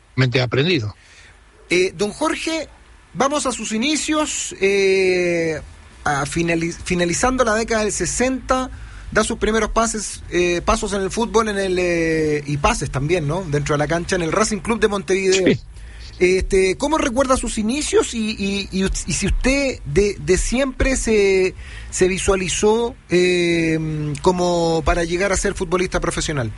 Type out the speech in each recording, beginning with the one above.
aprendido. Don Jorge, vamos a sus inicios, finalizando la década del 60, da sus primeros pasos en el fútbol, y pases también, ¿no? Dentro de la cancha, en el Racing Club de Montevideo. Sí. ¿Cómo recuerda sus inicios y si usted de siempre se visualizó como para llegar a ser futbolista profesional?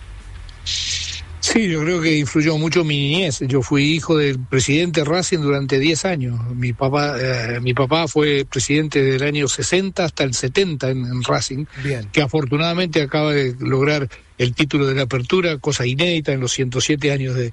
Sí, yo creo que influyó mucho mi niñez. Yo fui hijo del presidente Racing durante 10 años. Mi papá fue presidente del año 60 hasta el 70 en Racing. Bien. Que afortunadamente acaba de lograr el título de la apertura, cosa inédita en los 107 años de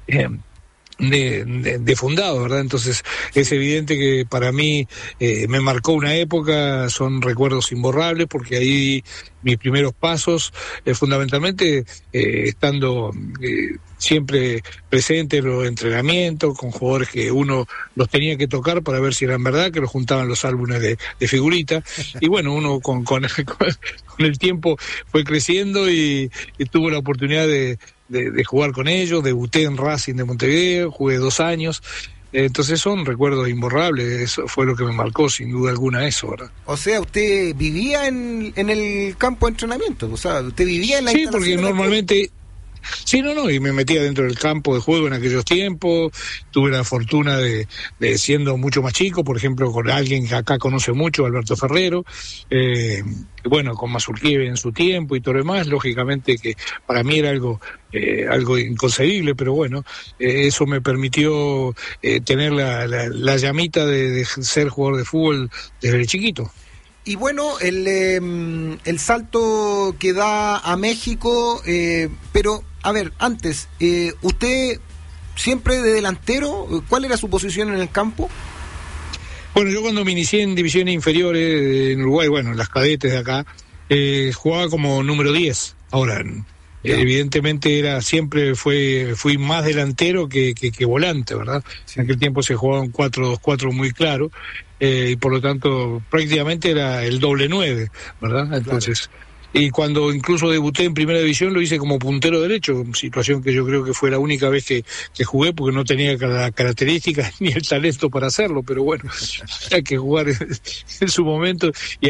fundado, ¿verdad? Entonces es evidente que para mí me marcó una época, son recuerdos imborrables, porque ahí mis primeros pasos, fundamentalmente estando siempre presente en los entrenamientos, con jugadores que uno los tenía que tocar para ver si eran verdad, que los juntaban los álbumes de figuritas, y bueno, uno con el tiempo fue creciendo y tuvo la oportunidad de jugar con ellos. Debuté en Racing de Montevideo, jugué 2 años, entonces son recuerdos imborrables. Eso fue lo que me marcó sin duda alguna, eso, ¿verdad? O sea, usted vivía en el campo de entrenamiento, o sea, usted vivía en la instalación. Sí, porque normalmente... Sí, y me metía dentro del campo de juego en aquellos tiempos. Tuve la fortuna de siendo mucho más chico, por ejemplo, con alguien que acá conoce mucho, Alberto Ferrero, bueno, con Mazurkiewicz en su tiempo y todo lo demás. Lógicamente que para mí era algo inconcebible, pero bueno, eso me permitió tener la llamita de ser jugador de fútbol desde chiquito. Y bueno, el salto que da a México, pero, a ver, antes, ¿usted siempre de delantero? ¿Cuál era su posición en el campo? Bueno, yo cuando me inicié en divisiones inferiores en Uruguay, bueno, en las cadetes de acá, jugaba como número 10. Ahora, evidentemente fui más delantero que volante, ¿verdad? Sí. En aquel tiempo se jugaba un 4-2-4 muy claro, y por lo tanto prácticamente era el doble 9, ¿verdad? Entonces, claro. Y cuando incluso debuté en primera división lo hice como puntero derecho, situación que yo creo que fue la única vez que jugué, porque no tenía las características ni el talento para hacerlo, pero bueno, hay que jugar en su momento, y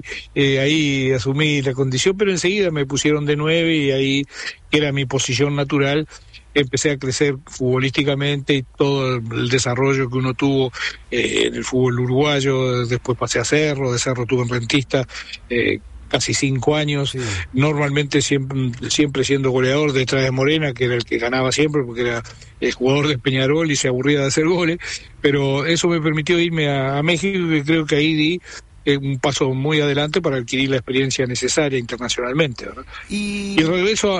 ahí asumí la condición, pero enseguida me pusieron de 9 y ahí, que era mi posición natural, empecé a crecer futbolísticamente y todo el desarrollo que uno tuvo en el fútbol uruguayo. Después pasé a Cerro, de Cerro tuve en Rentista casi 5 años, sí. Normalmente siempre siendo goleador detrás de Morena, que era el que ganaba siempre porque era el jugador de Peñarol y se aburría de hacer goles, pero eso me permitió irme a México, y creo que ahí di un paso muy adelante para adquirir la experiencia necesaria internacionalmente, ¿verdad? Y regreso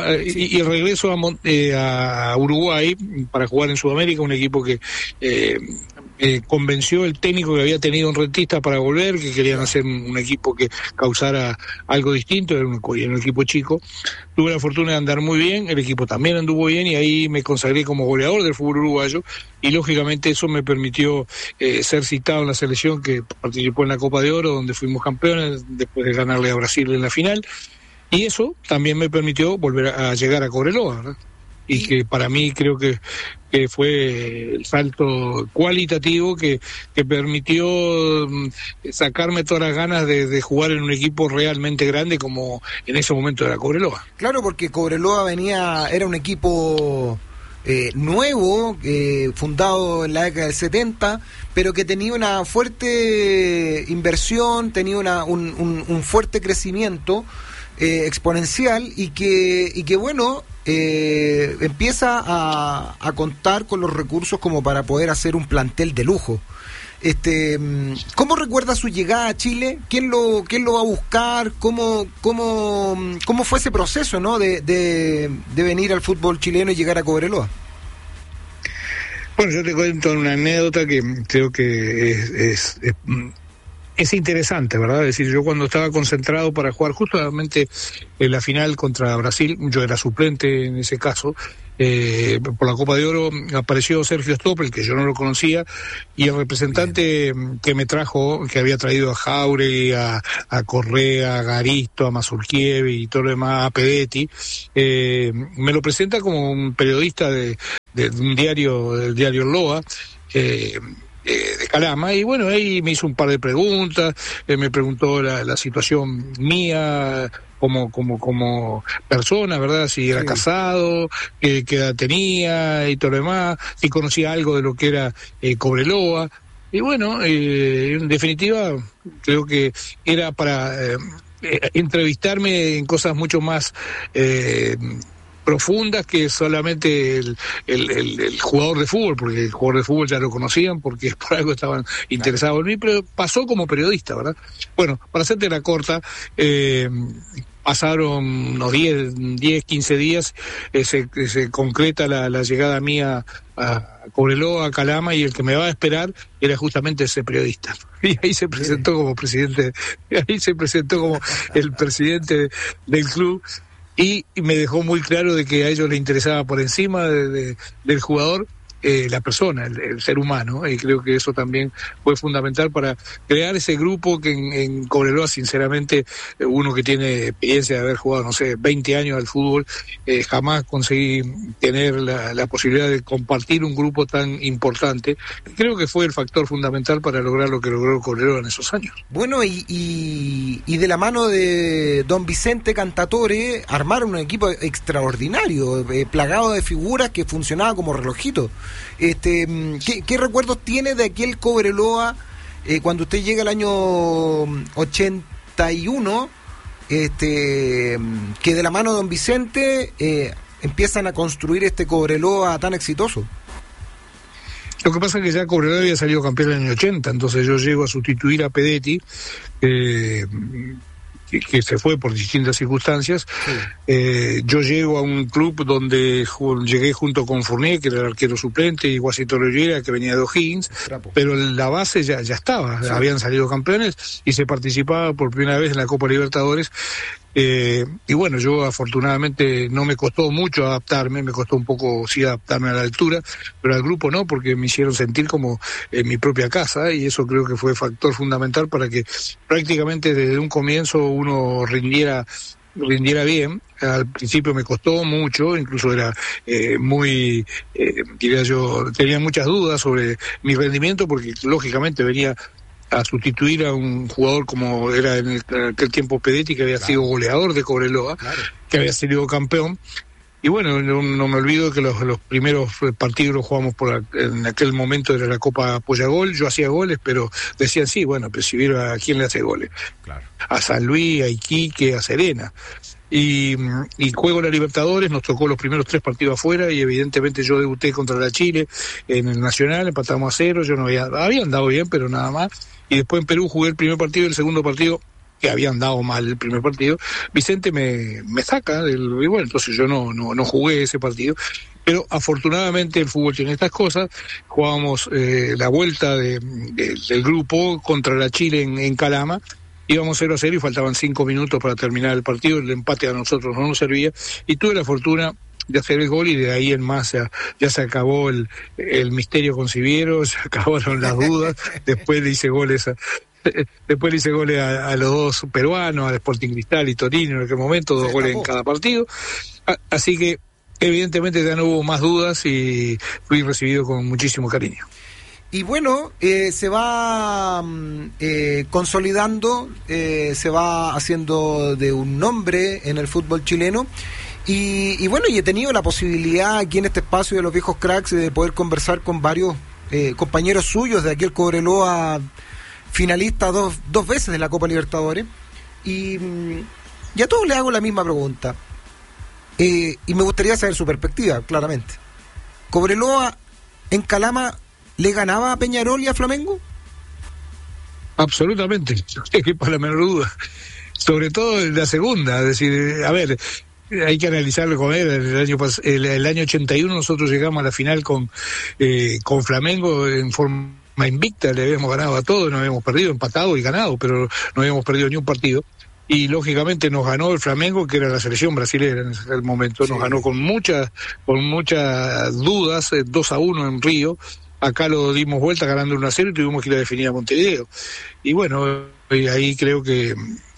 a Uruguay para jugar en Sudamérica, un equipo que convenció el técnico que había tenido en Rentista para volver, que querían hacer un equipo que causara algo distinto, era un equipo chico. Tuve la fortuna de andar muy bien, el equipo también anduvo bien, y ahí me consagré como goleador del fútbol uruguayo, y lógicamente eso me permitió ser citado en la selección que participó en la Copa de Oro, donde fuimos campeones después de ganarle a Brasil en la final, y eso también me permitió volver a llegar a Cobreloa, ¿verdad? Y que para mí creo que fue el salto cualitativo que permitió sacarme todas las ganas de jugar en un equipo realmente grande como en ese momento era Cobreloa. Claro, porque Cobreloa era un equipo nuevo, fundado en la década del 70, pero que tenía una fuerte inversión, tenía un fuerte crecimiento exponencial, y que bueno, empieza a contar con los recursos como para poder hacer un plantel de lujo. ¿Cómo recuerda su llegada a Chile? ¿Quién lo va a buscar? ¿Cómo fue ese proceso, ¿no? de venir al fútbol chileno y llegar a Cobreloa? Bueno, yo te cuento una anécdota que creo que es interesante, ¿verdad? Es decir, yo cuando estaba concentrado para jugar justamente en la final contra Brasil, yo era suplente en ese caso, por la Copa de Oro apareció Sergio Stoppel, que yo no lo conocía, y el representante que me trajo, que había traído a Jauregui, a Correa, a Garisto, a Mazurkiewicz y todo lo demás, a Pedetti, me lo presenta como un periodista de de un diario, del diario Loa, de Calama, y bueno, ahí me hizo un par de preguntas, me preguntó la situación mía como persona, ¿verdad? Si era casado, qué edad tenía y todo lo demás, si conocía algo de lo que era Cobreloa. Y bueno, en definitiva, creo que era para entrevistarme en cosas mucho más profundas que solamente el jugador de fútbol, porque el jugador de fútbol ya lo conocían, porque por algo estaban interesados en mí, pero pasó como periodista, ¿verdad? Bueno, para hacerte la corta, pasaron unos 10, 15 días, se concreta la llegada mía a Cobreloa, a Calama, y el que me va a esperar era justamente ese periodista. Y ahí se presentó como presidente, como el presidente del club, y me dejó muy claro de que a ellos les interesaba por encima del jugador la persona, el ser humano, y creo que eso también fue fundamental para crear ese grupo que en Cobreloa, sinceramente, uno que tiene experiencia de haber jugado, no sé, 20 años al fútbol, jamás conseguí tener la posibilidad de compartir un grupo tan importante. Creo que fue el factor fundamental para lograr lo que logró Cobreloa en esos años. Bueno, y de la mano de don Vicente Cantatore armaron un equipo extraordinario, plagado de figuras que funcionaba como relojito. ¿Qué recuerdos tiene de aquel Cobreloa cuando usted llega al año 81, que de la mano de don Vicente empiezan a construir este Cobreloa tan exitoso? Lo que pasa es que ya Cobreloa había salido campeón en el año 80, entonces yo llego a sustituir a Pedetti, que se fue por distintas circunstancias. Yo llego a un club donde llegué junto con Fournier, que era el arquero suplente, y Guasito Loyola, que venía de O'Higgins, pero la base ya estaba, habían salido campeones y se participaba por primera vez en la Copa Libertadores. Y bueno, yo afortunadamente no me costó mucho adaptarme, me costó un poco sí adaptarme a la altura, pero al grupo no, porque me hicieron sentir como en mi propia casa, y eso creo que fue factor fundamental para que prácticamente desde un comienzo uno rindiera bien. Al principio me costó mucho, incluso era diría yo, tenía muchas dudas sobre mi rendimiento, porque lógicamente venía a sustituir a un jugador como era en aquel tiempo Pedetti, que había sido goleador de Cobreloa, que había sido campeón. Y bueno, no me olvido que los primeros partidos los jugamos en aquel momento era la Copa Apoyagol, yo hacía goles, pero decían sí, bueno, pero si viera a quién le hace goles. A San Luis, a Iquique, a Serena. Y juego la Libertadores, nos tocó los primeros 3 partidos afuera, y evidentemente yo debuté contra la Chile en el Nacional, empatamos a 0, yo no había andado bien, pero nada más. Y después en Perú jugué el primer partido y el segundo partido, que había andado mal el primer partido. Vicente me saca, y bueno, entonces yo no jugué ese partido. Pero afortunadamente el fútbol tiene estas cosas. Jugábamos la vuelta del grupo contra la Chile en Calama. Íbamos 0-0 y faltaban 5 minutos para terminar el partido. El empate a nosotros no nos servía. Y tuve la fortuna de hacer el gol, y de ahí en más ya se acabó el misterio con Siviero, se acabaron las dudas. Después le hice goles a los dos peruanos, al Sporting Cristal y Torino en aquel momento, 2 goles en cada partido. Así que evidentemente ya no hubo más dudas y fui recibido con muchísimo cariño. Y bueno, se va consolidando, se va haciendo de un nombre en el fútbol chileno. Y bueno, y he tenido la posibilidad aquí en este espacio de los viejos cracks de poder conversar con varios compañeros suyos de aquel Cobreloa, finalista dos veces de la Copa Libertadores. Y a todos les hago la misma pregunta. Y me gustaría saber su perspectiva, claramente. ¿Cobreloa en Calama le ganaba a Peñarol y a Flamengo? Absolutamente, no hay para la menor duda. Sobre todo en la segunda, es decir, a ver, hay que analizarlo con él. El año 81 nosotros llegamos a la final con Flamengo en forma invicta, le habíamos ganado a todos, no habíamos perdido, empatado y ganado, pero no habíamos perdido ni un partido. Y lógicamente nos ganó el Flamengo, que era la selección brasilera en ese momento, nos ganó con muchas dudas, 2-1 en Río. Acá lo dimos vuelta ganando 1-0 y tuvimos que ir a definir a Montevideo. Y bueno, ahí creo que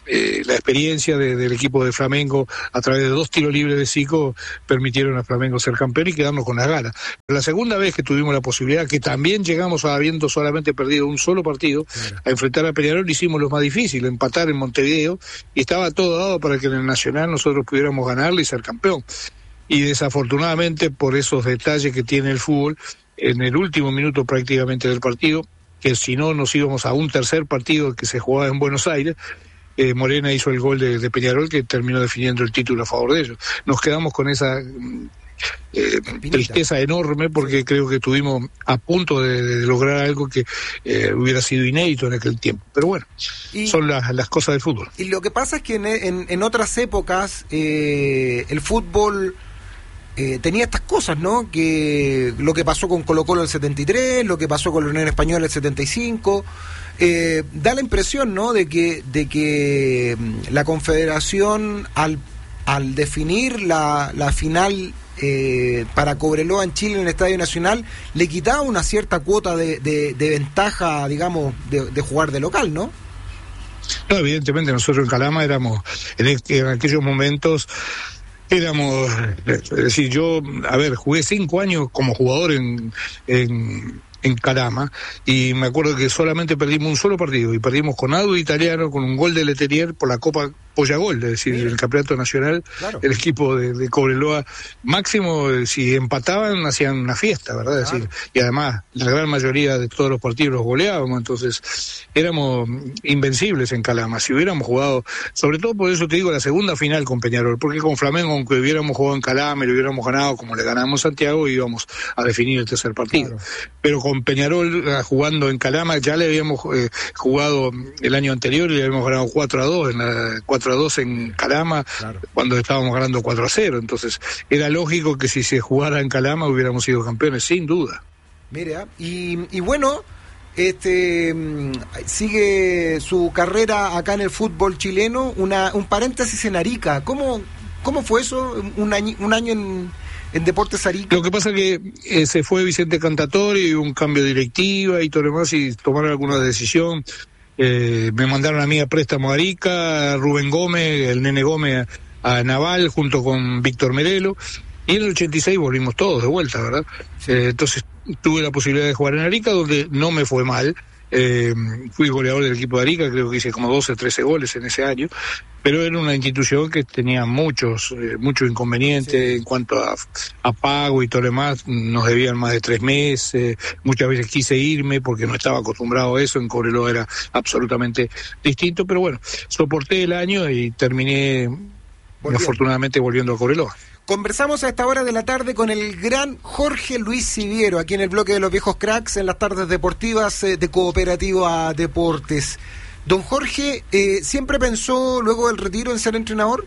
la experiencia del equipo de Flamengo a través de 2 tiros libres de Zico permitieron a Flamengo ser campeón y quedarnos con las ganas. La segunda vez que tuvimos la posibilidad, que también llegamos habiendo solamente perdido un solo partido, a enfrentar a Peñarol, hicimos lo más difícil, empatar en Montevideo, y estaba todo dado para que en el Nacional nosotros pudiéramos ganarle y ser campeón. Y desafortunadamente, por esos detalles que tiene el fútbol, en el último minuto prácticamente del partido, que si no nos íbamos a un tercer partido que se jugaba en Buenos Aires, Morena hizo el gol de Peñarol que terminó definiendo el título a favor de ellos. Nos quedamos con esa tristeza enorme, porque creo que estuvimos a punto de lograr algo que hubiera sido inédito en aquel tiempo. Pero bueno, son las cosas del fútbol. Y lo que pasa es que en otras épocas el fútbol tenía estas cosas, ¿no? Que lo que pasó con Colo-Colo en el 73, lo que pasó con la Unión Española en el 75, da la impresión, ¿no? de que la Confederación al definir la final para Cobreloa en Chile en el Estadio Nacional le quitaba una cierta cuota de ventaja, digamos, de jugar de local, ¿no? No, evidentemente nosotros en Calama éramos en aquellos momentos. Es decir, yo, jugué 5 años como jugador en Calama, y me acuerdo que solamente perdimos un solo partido, y perdimos con Audo Italiano, con un gol de Letelier por la Copa Pollagol, es decir, el campeonato nacional. Claro. El equipo de Cobreloa, máximo, si empataban, hacían una fiesta, ¿verdad? Es decir, y además, la gran mayoría de todos los partidos los goleábamos, entonces éramos invencibles en Calama. Si hubiéramos jugado, sobre todo por eso te digo, la segunda final con Peñarol, porque con Flamengo, aunque hubiéramos jugado en Calama y lo hubiéramos ganado como le ganamos Santiago, íbamos a definir el tercer partido. Claro. Pero con Peñarol jugando en Calama, ya le habíamos jugado el año anterior y le habíamos ganado 4-2 4-2 en Calama, claro, cuando estábamos ganando 4-0, entonces era lógico que si se jugara en Calama hubiéramos sido campeones, sin duda. Mira, y bueno, sigue su carrera acá en el fútbol chileno, un paréntesis en Arica. ¿Cómo fue eso? Un año en Deportes Arica. Lo que pasa es que se fue Vicente Cantatori, y un cambio de directiva y todo lo demás, y tomaron alguna decisión. Me mandaron a mí a préstamo a Arica, a Rubén Gómez, el Nene Gómez a Naval, junto con Víctor Merelo, y en el 86 volvimos todos de vuelta, ¿verdad? Entonces tuve la posibilidad de jugar en Arica, donde no me fue mal. Fui goleador del equipo de Arica, creo que hice como 12, 13 goles en ese año, pero era una institución que tenía muchos inconvenientes en cuanto a pago y todo lo demás. Nos debían más de 3 meses, muchas veces quise irme porque no estaba acostumbrado a eso, en Cobreloa era absolutamente distinto, pero bueno, soporté el año y terminé afortunadamente volviendo a Cobreloa. Conversamos a esta hora de la tarde con el gran Jorge Luis Siviero, aquí en el bloque de los viejos cracks, en las tardes deportivas de Cooperativa Deportes. Don Jorge, ¿siempre pensó luego del retiro en ser entrenador?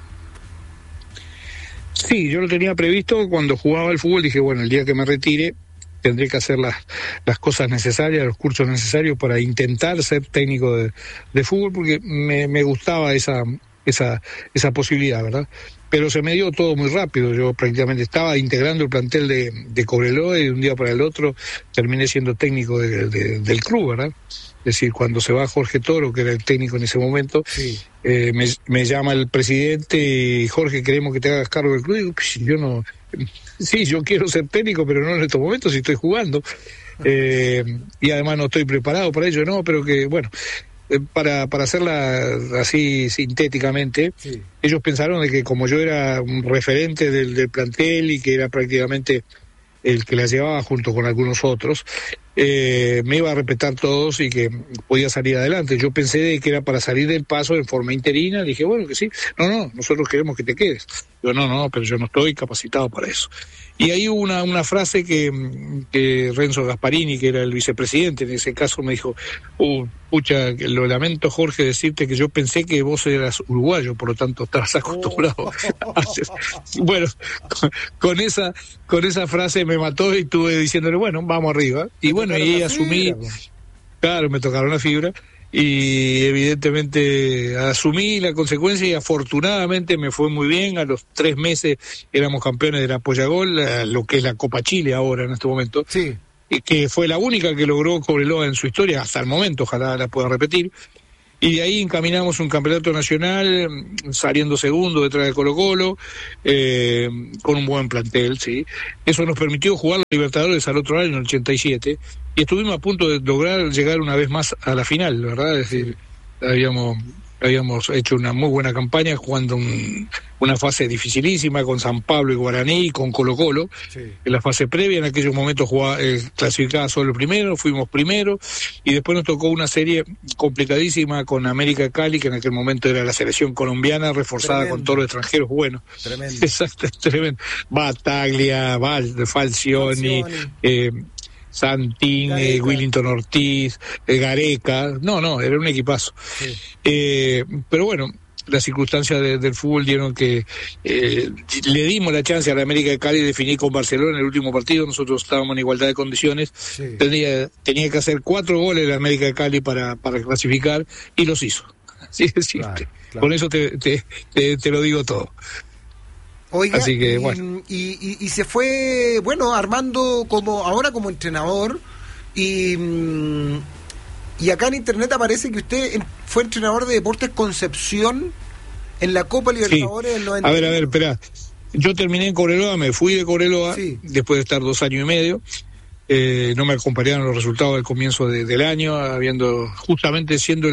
Sí, yo lo tenía previsto cuando jugaba al fútbol. Dije, bueno, el día que me retire tendré que hacer las cosas necesarias, los cursos necesarios para intentar ser técnico de fútbol, porque me gustaba esa posibilidad, ¿verdad? Pero se me dio todo muy rápido. Yo prácticamente estaba integrando el plantel de Cobreloa, y de un día para el otro terminé siendo técnico del club, ¿verdad? Es decir, cuando se va Jorge Toro, que era el técnico en ese momento, sí, me llama el presidente y: Jorge, queremos que te hagas cargo del club. Y digo, yo quiero ser técnico, pero no en estos momentos, si estoy jugando. Y además no estoy preparado para ello, no, pero que bueno... Para hacerla así sintéticamente, sí, ellos pensaron de que como yo era un referente del plantel y que era prácticamente el que la llevaba junto con algunos otros, me iba a respetar todos y que podía salir adelante. Yo pensé de que era para salir del paso en forma interina. Dije, bueno, que sí. No, nosotros queremos que te quedes. Yo, no, pero yo no estoy capacitado para eso. Y ahí hubo una frase que Renzo Gasparini, que era el vicepresidente en ese caso, me dijo: pucha, lo lamento, Jorge, decirte que yo pensé que vos eras uruguayo, por lo tanto estabas acostumbrado. Bueno, con esa frase me mató, y estuve diciéndole, bueno, vamos arriba. Y bueno, y asumí, claro, me tocaron la fibra, y evidentemente asumí la consecuencia, y afortunadamente me fue muy bien. A los 3 meses éramos campeones de la Pollagol, lo que es la Copa Chile ahora en este momento, sí, y que fue la única que logró Cobreloa en su historia hasta el momento, ojalá la pueda repetir. Y de ahí encaminamos un campeonato nacional, saliendo segundo detrás de Colo-Colo, con un buen plantel, ¿sí? Eso nos permitió jugar los Libertadores al otro año, en el 87, y estuvimos a punto de lograr llegar una vez más a la final, ¿verdad? Es decir, habíamos hecho una muy buena campaña jugando una fase dificilísima con San Pablo y Guaraní y con Colo-Colo. Sí. En la fase previa, en aquellos momentos clasificaba solo el primero, fuimos primero, y después nos tocó una serie complicadísima con América de Cali, que en aquel momento era la selección colombiana reforzada tremendo, con todos los extranjeros buenos. Tremendo. Exacto, tremendo. Bataglia, Falcioni, Santín, Willington Ortiz, Gareca, era un equipazo. Sí. Pero bueno, las circunstancias del fútbol dieron que le dimos la chance a la América de Cali de definir con Barcelona en el último partido. Nosotros estábamos en igualdad de condiciones. Sí. Tenía que hacer 4 goles la América de Cali para clasificar, y los hizo. Así es simple. Claro. Con eso te lo digo todo. Oiga, así que, bueno. y se fue, armando ahora como entrenador, y acá en internet aparece que usted fue entrenador de Deportes Concepción en la Copa Libertadores del 90. A ver, espera. Yo terminé en Cobreloa, me fui de Cobreloa, después de estar 2 años y medio. No me acompañaron los resultados del comienzo del año, siendo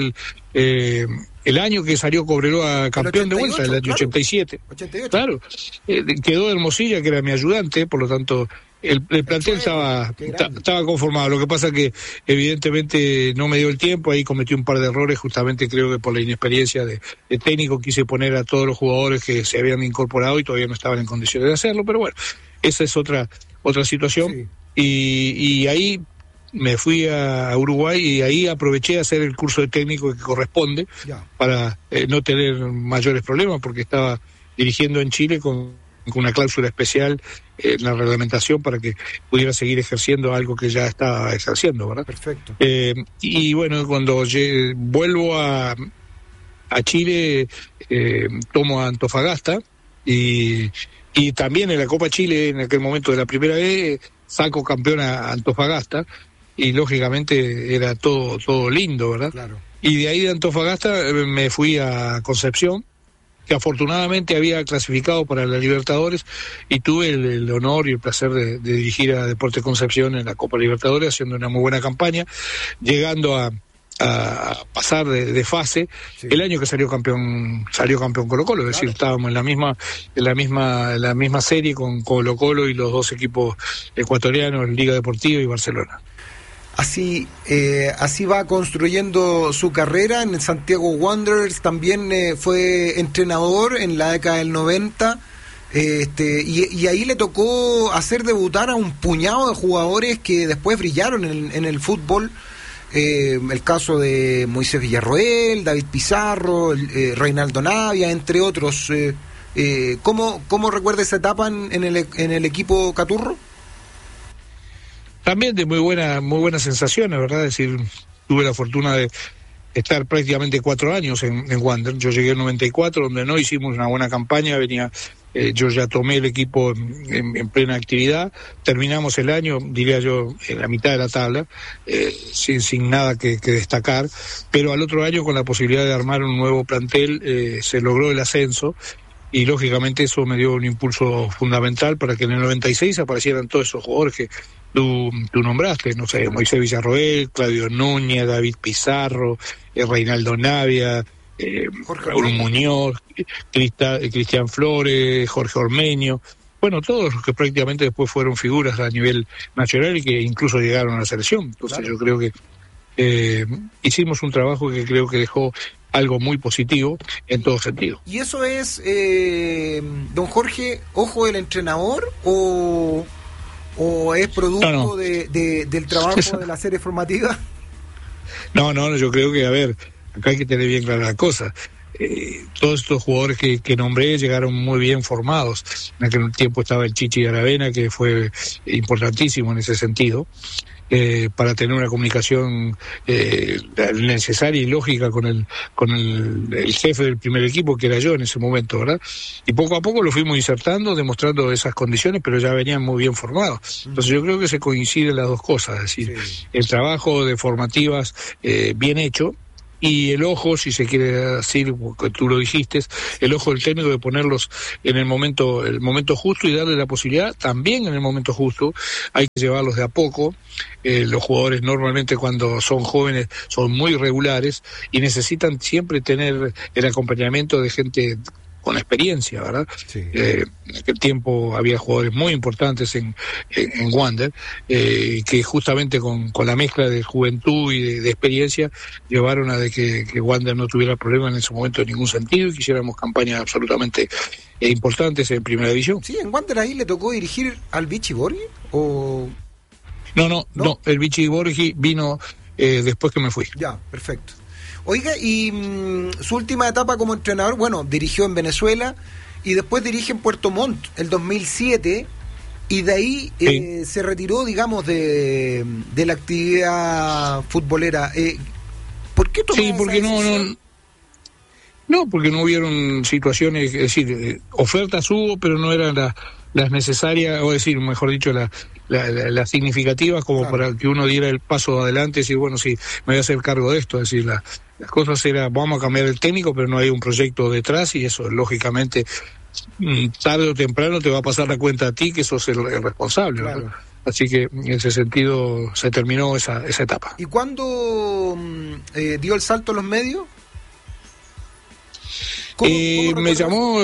el año que salió Cobreloa campeón 88, de vuelta, el año 87. 88. Claro, quedó Hermosilla, que era mi ayudante, por lo tanto el plantel estaba conformado. Lo que pasa que evidentemente no me dio el tiempo, ahí cometí un par de errores, justamente creo que por la inexperiencia de técnico quise poner a todos los jugadores que se habían incorporado y todavía no estaban en condiciones de hacerlo, pero bueno, esa es otra situación. Sí. Y ahí me fui a Uruguay, y ahí aproveché a hacer el curso de técnico que corresponde para no tener mayores problemas, porque estaba dirigiendo en Chile con una cláusula especial en la reglamentación para que pudiera seguir ejerciendo algo que ya estaba ejerciendo, ¿verdad? Perfecto. Y bueno, cuando vuelvo a Chile, tomo a Antofagasta, y también en la Copa Chile, en aquel momento de la primera vez, saco campeón a Antofagasta, y lógicamente era todo lindo, ¿verdad? Claro. Y de ahí de Antofagasta me fui a Concepción, que afortunadamente había clasificado para la Libertadores, y tuve el honor y el placer de dirigir a Deportes Concepción en la Copa Libertadores, haciendo una muy buena campaña, llegando a pasar de fase. Sí. El año que salió campeón Colo-Colo, es decir, estábamos en la misma serie con Colo-Colo y los 2 equipos ecuatorianos, Liga Deportiva y Barcelona. Así va construyendo su carrera. En el Santiago Wanderers también fue entrenador en la década del 90, y ahí le tocó hacer debutar a un puñado de jugadores que después brillaron en el fútbol. El caso de Moisés Villarroel, David Pizarro, Reinaldo Navia, entre otros. ¿Cómo recuerda esa etapa en el equipo Caturro? También de muy buenas sensaciones, ¿verdad? Es decir, tuve la fortuna de estar prácticamente 4 años en Wander. Yo llegué en 94, donde no hicimos una buena campaña, yo ya tomé el equipo en plena actividad, terminamos el año, diría yo, en la mitad de la tabla, sin nada que destacar, pero al otro año, con la posibilidad de armar un nuevo plantel, se logró el ascenso, y lógicamente eso me dio un impulso fundamental para que en el 96 aparecieran todos esos jugadores que tú nombraste, no sé, Moisés Villarroel, Claudio Núñez, David Pizarro, Reinaldo Navia, Raúl Muñoz, Cristian Flores, Jorge Ormeño, bueno, todos los que prácticamente después fueron figuras a nivel nacional y que incluso llegaron a la selección. Entonces claro, yo creo que hicimos un trabajo que creo que dejó algo muy positivo en todo sentido. ¿Y eso es, don Jorge, ojo del entrenador o es producto del trabajo de la serie formativa? No, yo creo que, a ver, acá hay que tener bien clara la cosa. Todos estos jugadores que nombré llegaron muy bien formados. En aquel tiempo estaba el Chichi Aravena, que fue importantísimo en ese sentido, para tener una comunicación necesaria y lógica con el jefe del primer equipo, que era yo en ese momento, ¿verdad? Y poco a poco lo fuimos insertando, demostrando esas condiciones, pero ya venían muy bien formados. Entonces yo creo que se coinciden las dos cosas, es decir, el trabajo de formativas bien hecho, y el ojo, si se quiere decir, porque tú lo dijiste, el ojo del técnico de ponerlos en el momento justo y darle la posibilidad también en el momento justo. Hay que llevarlos de a poco. Los jugadores normalmente cuando son jóvenes son muy regulares y necesitan siempre tener el acompañamiento de gente con experiencia, ¿verdad? Sí. En aquel tiempo había jugadores muy importantes en Wander, que justamente con la mezcla de juventud y de experiencia llevaron a de que Wander no tuviera problemas en ese momento en ningún sentido y que hiciéramos campañas absolutamente importantes en Primera División. Sí, en Wander ahí le tocó dirigir al Vichy Borghi, ¿o...? No, el Vichy Borghi vino después que me fui. Ya, perfecto. Oiga, y su última etapa como entrenador, bueno, dirigió en Venezuela y después dirige en Puerto Montt el 2007 y de ahí sí. Se retiró, digamos, de la actividad futbolera. ¿Por qué tomó esa decisión? No, porque no hubieron situaciones, es decir, ofertas hubo, pero no eran las necesarias, o decir, mejor dicho, las significativas como claro. Para que uno diera el paso adelante y decir, bueno, sí, me voy a hacer cargo de esto, es decir, las cosas eran, vamos a cambiar el técnico, pero no hay un proyecto detrás y eso, lógicamente, tarde o temprano te va a pasar la cuenta a ti que sos el responsable, claro. ¿Verdad? Así que en ese sentido se terminó esa etapa. ¿Y cuándo dio el salto a los medios? ¿Cómo me llamó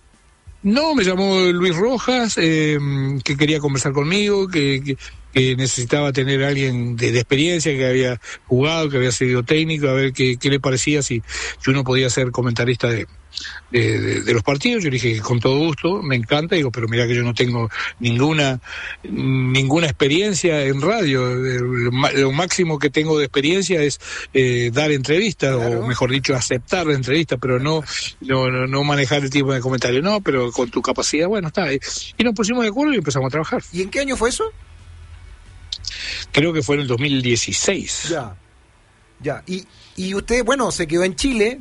Luis Rojas, que quería conversar conmigo, que necesitaba tener a alguien de experiencia, que había jugado, que había sido técnico, a ver qué le parecía si uno podía ser comentarista de los partidos. Yo le dije que con todo gusto, me encanta, digo, pero mira que yo no tengo ninguna experiencia en radio. Lo máximo que tengo de experiencia es dar entrevistas, claro. O mejor dicho, aceptar la entrevista, pero no manejar el tipo de comentario. No, pero con tu capacidad, bueno, está. Y nos pusimos de acuerdo y empezamos a trabajar. ¿Y en qué año fue eso? Creo que fue en el 2016. Ya. Y usted, bueno, se quedó en Chile.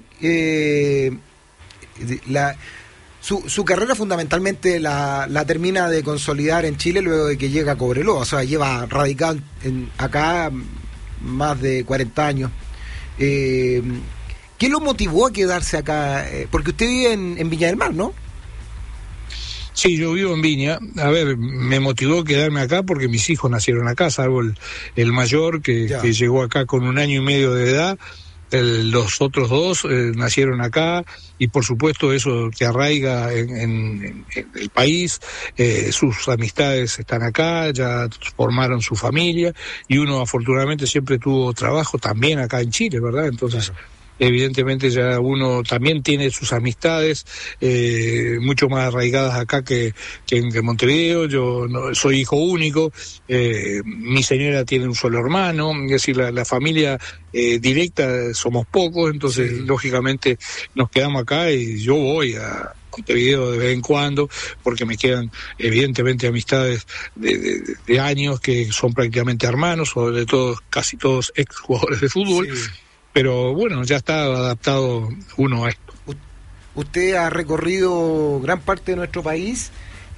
Su carrera fundamentalmente la termina de consolidar en Chile luego de que llega a Cobreloa. O sea, lleva radicado acá más de 40 años. ¿Qué lo motivó a quedarse acá? Porque usted vive en Viña del Mar, ¿no? Sí, yo vivo en Viña. A ver, me motivó quedarme acá porque mis hijos nacieron acá, salvo el mayor que llegó acá con 1 año y medio de edad. Los otros 2 nacieron acá y por supuesto eso te arraiga en el país. Sus amistades están acá, ya formaron su familia y uno afortunadamente siempre tuvo trabajo también acá en Chile, ¿verdad? Entonces... Claro. Evidentemente ya uno también tiene sus amistades mucho más arraigadas acá que en Montevideo. Yo soy hijo único, mi señora tiene un solo hermano, es decir, la familia directa somos pocos, entonces sí. Lógicamente nos quedamos acá y yo voy a Montevideo de vez en cuando porque me quedan evidentemente amistades de años que son prácticamente hermanos, sobre todo casi todos ex jugadores de fútbol. Sí. Pero bueno, ya está adaptado uno a esto. Usted ha recorrido gran parte de nuestro país.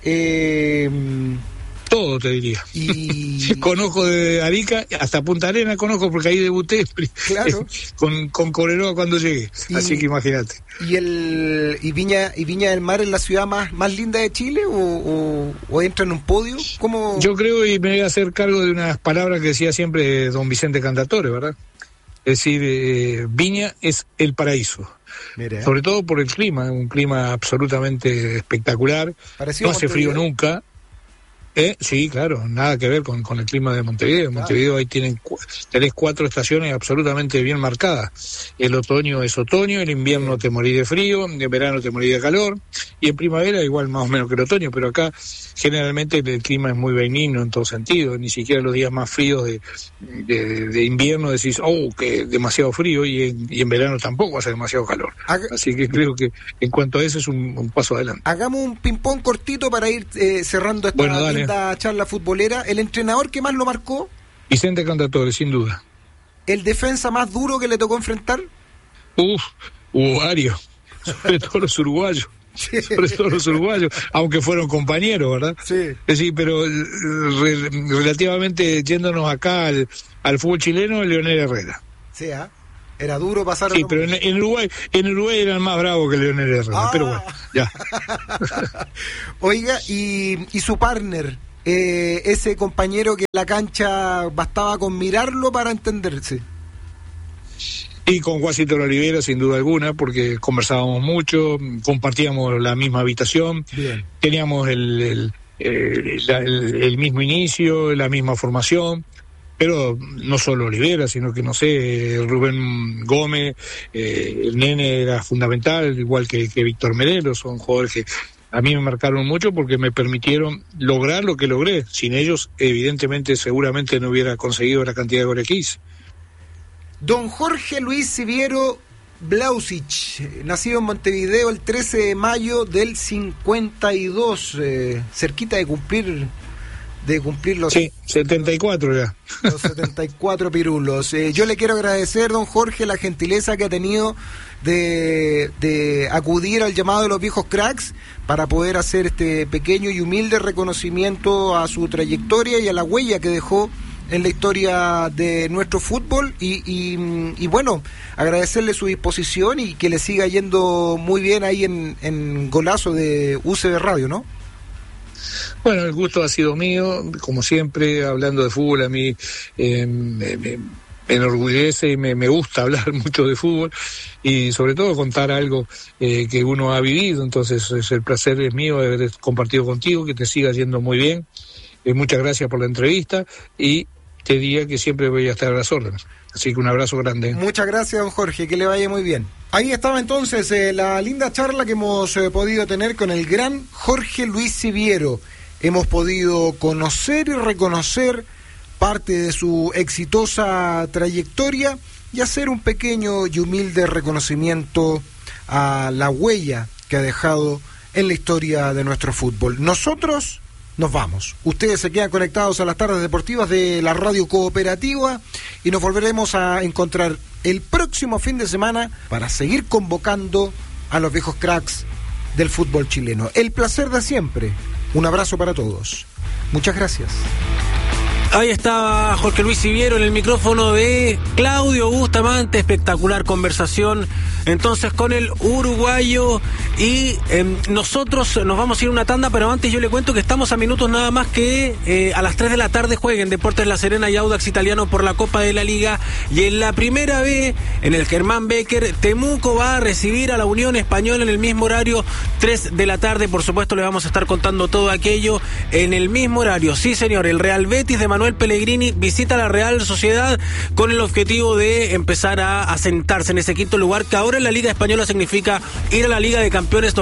Todo, te diría. Y... Conozco de Arica hasta Punta Arenas, conozco porque ahí debuté. Claro. con Cobreloa cuando llegué. Así que imagínate. ¿Y Viña del Mar es la ciudad más linda de Chile o entra en un podio? ¿Cómo? Yo creo, y me voy a hacer cargo de unas palabras que decía siempre don Vicente Cantatore, ¿verdad? Es decir, Viña es el paraíso. Mira. Sobre todo por el clima, un clima absolutamente espectacular. No hace frío nunca. Sí, claro, nada que ver con el clima de Montevideo. En Montevideo ahí tenés 4 estaciones absolutamente bien marcadas. El otoño es otoño, el invierno te morís de frío, en verano te morís de calor, y en primavera igual más o menos que el otoño, pero acá generalmente el clima es muy benigno en todo sentido, ni siquiera los días más fríos de invierno decís, que demasiado frío, y en verano tampoco hace demasiado calor. Así que creo que en cuanto a eso es un paso adelante. Hagamos un ping-pong cortito para ir cerrando esta charla futbolera. ¿El entrenador que más lo marcó? Vicente Cantatore, sin duda. ¿El defensa más duro que le tocó enfrentar? Hubo varios, sobre todo los uruguayos. Sobre todo los uruguayos, aunque fueron compañeros, ¿verdad? Sí. Es decir, pero relativamente yéndonos acá al fútbol chileno, Leonel Herrera. Sí, Era duro pasar. Sí, pero en Uruguay eran más bravos que Leonel Herrera, pero bueno, ya. Oiga, y su partner, ese compañero que en la cancha bastaba con mirarlo para entenderse. Y con Guasito Olivera, sin duda alguna, porque conversábamos mucho, compartíamos la misma habitación, bien. Teníamos el mismo inicio, la misma formación. Pero no solo Olivera, sino que, no sé, Rubén Gómez, el nene era fundamental, igual que Víctor Medero, son jugadores que a mí me marcaron mucho porque me permitieron lograr lo que logré. Sin ellos, evidentemente, seguramente no hubiera conseguido la cantidad de goles que hice. Don Jorge Luis Siviero Blausic, nacido en Montevideo el 13 de mayo del 52, cerquita de cumplir los... Sí, 74 ya. Los 74 pirulos. Yo le quiero agradecer, don Jorge, la gentileza que ha tenido de acudir al llamado de los viejos cracks para poder hacer este pequeño y humilde reconocimiento a su trayectoria y a la huella que dejó en la historia de nuestro fútbol y bueno, agradecerle su disposición y que le siga yendo muy bien ahí en Golazo de UCB Radio, ¿no? Bueno, el gusto ha sido mío, como siempre, hablando de fútbol, a mí me enorgullece y me gusta hablar mucho de fútbol y sobre todo contar algo que uno ha vivido, entonces el placer es mío de haber compartido contigo, que te siga yendo muy bien, muchas gracias por la entrevista y te diría que siempre voy a estar a las órdenes, así que un abrazo grande. Muchas gracias, don Jorge, que le vaya muy bien. Ahí estaba entonces la linda charla que hemos podido tener con el gran Jorge Luis Siviero. Hemos podido conocer y reconocer parte de su exitosa trayectoria y hacer un pequeño y humilde reconocimiento a la huella que ha dejado en la historia de nuestro fútbol. Nosotros nos vamos. Ustedes se quedan conectados a las tardes deportivas de la Radio Cooperativa y nos volveremos a encontrar el próximo fin de semana para seguir convocando a los viejos cracks del fútbol chileno. El placer de siempre. Un abrazo para todos. Muchas gracias. Ahí estaba Jorge Luis Siviero en el micrófono de Claudio Bustamante, espectacular conversación entonces con el uruguayo y nosotros nos vamos a ir a una tanda, pero antes yo le cuento que estamos a minutos nada más que a las 3 de la tarde jueguen Deportes La Serena y Audax Italiano por la Copa de la Liga y en la primera B, en el Germán Becker, Temuco va a recibir a la Unión Española en el mismo horario, 3 de la tarde, por supuesto le vamos a estar contando todo aquello en el mismo horario, sí señor, el Real Betis de Manuel Pellegrini visita la Real Sociedad con el objetivo de empezar a asentarse en ese quinto lugar que ahora en la Liga Española significa ir a la Liga de Campeones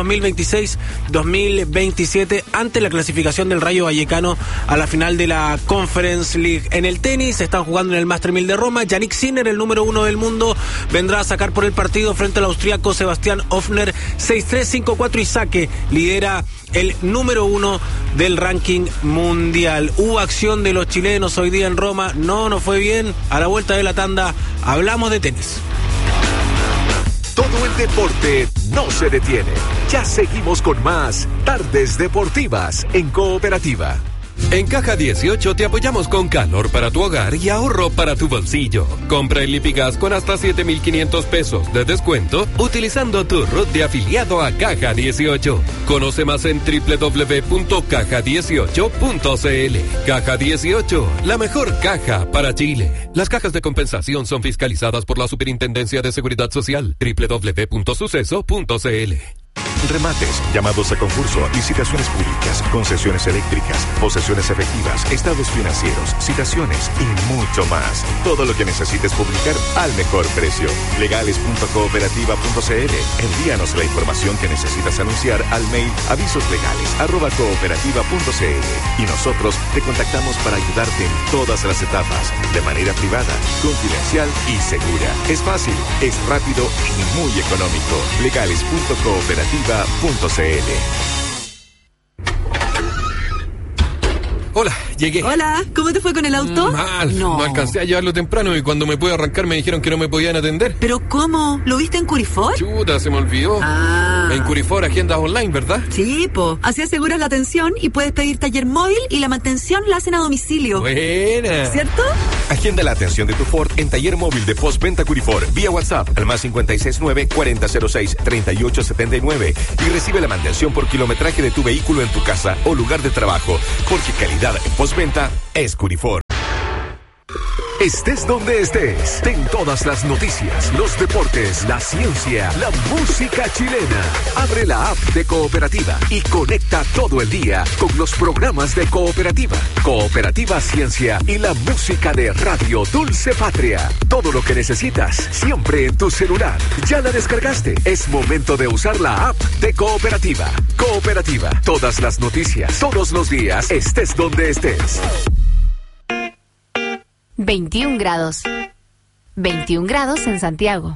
2026-2027 ante la clasificación del Rayo Vallecano a la final de la Conference League. En el tenis se están jugando en el Master 1000 de Roma. Yannick Sinner, el número 1 del mundo, vendrá a sacar por el partido frente al austriaco Sebastián Hofner 6-3, 5-4 y saque lidera el número 1 del ranking mundial. Hubo acción de los chilenos hoy día en Roma, no nos fue bien. A la vuelta de la tanda hablamos de tenis. Todo el deporte no se detiene. Ya seguimos con más Tardes Deportivas en Cooperativa. En Caja 18 te apoyamos con calor para tu hogar y ahorro para tu bolsillo. Compra el Lipigas con hasta 7,500 pesos de descuento utilizando tu RUT de afiliado a Caja 18. Conoce más en www.caja18.cl. Caja 18, la mejor caja para Chile. Las cajas de compensación son fiscalizadas por la Superintendencia de Seguridad Social. www.suceso.cl. Remates, llamados a concurso, licitaciones públicas, concesiones eléctricas, posesiones efectivas, estados financieros, citaciones y mucho más. Todo lo que necesites publicar al mejor precio. Legales.cooperativa.cl. Envíanos la información que necesitas anunciar al mail avisoslegales@cooperativa.cl y nosotros te contactamos para ayudarte en todas las etapas, de manera privada, confidencial y segura. Es fácil, es rápido y muy económico. Legales.cooperativa.cl. Hola, llegué. Hola, ¿cómo te fue con el auto? Mal, no alcancé a llevarlo temprano y cuando me pude arrancar me dijeron que no me podían atender. ¿Pero cómo? ¿Lo viste en Curifor? Chuta, se me olvidó. En Curifor, agendas online, ¿verdad? Sí, po. Así aseguras la atención y puedes pedir taller móvil y la mantención la hacen a domicilio. Buena. ¿Cierto? Agenda la atención de tu Ford en taller móvil de postventa Curifor vía WhatsApp al más 569-4006-3879 y recibe la mantención por kilometraje de tu vehículo en tu casa o lugar de trabajo, porque calidad en postventa es Curifor. Estés donde estés, ten todas las noticias, los deportes, la ciencia, la música chilena. Abre la app de Cooperativa y conecta todo el día con los programas de Cooperativa, Cooperativa Ciencia y la música de Radio Dulce Patria. Todo lo que necesitas, siempre en tu celular. ¿Ya la descargaste? Es momento de usar la app de Cooperativa. Cooperativa, todas las noticias, todos los días, estés donde estés. 21 grados. 21 grados en Santiago.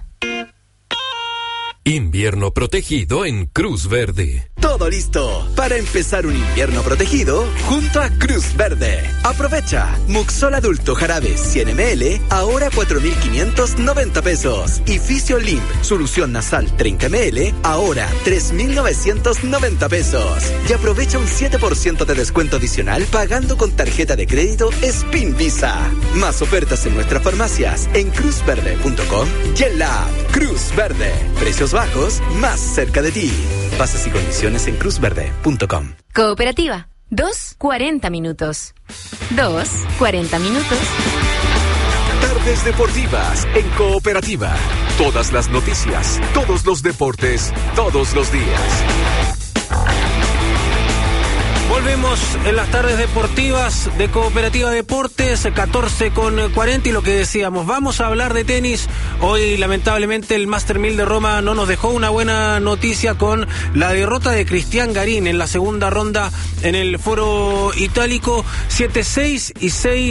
Invierno protegido en Cruz Verde. Todo listo para empezar un invierno protegido junto a Cruz Verde. Aprovecha. Muxol adulto jarabe 100 ml, ahora 4.590 pesos. Y Fisiolin, solución nasal 30 ml, ahora 3.990 pesos. Y aprovecha un 7% de descuento adicional pagando con tarjeta de crédito Spin Visa. Más ofertas en nuestras farmacias en cruzverde.com y en la app Cruz Verde. Precios bajos, más cerca de ti. Bases y condiciones en cruzverde.com. Cooperativa. 2:40 minutos. 2:40 minutos. Tardes deportivas en Cooperativa. Todas las noticias, todos los deportes, todos los días. Volvemos en las tardes deportivas de Cooperativa Deportes, 14:40, y lo que decíamos, vamos a hablar de tenis. Hoy lamentablemente el Master 1000 de Roma no nos dejó una buena noticia con la derrota de Cristian Garín en la segunda ronda en el Foro Itálico, 7-6 y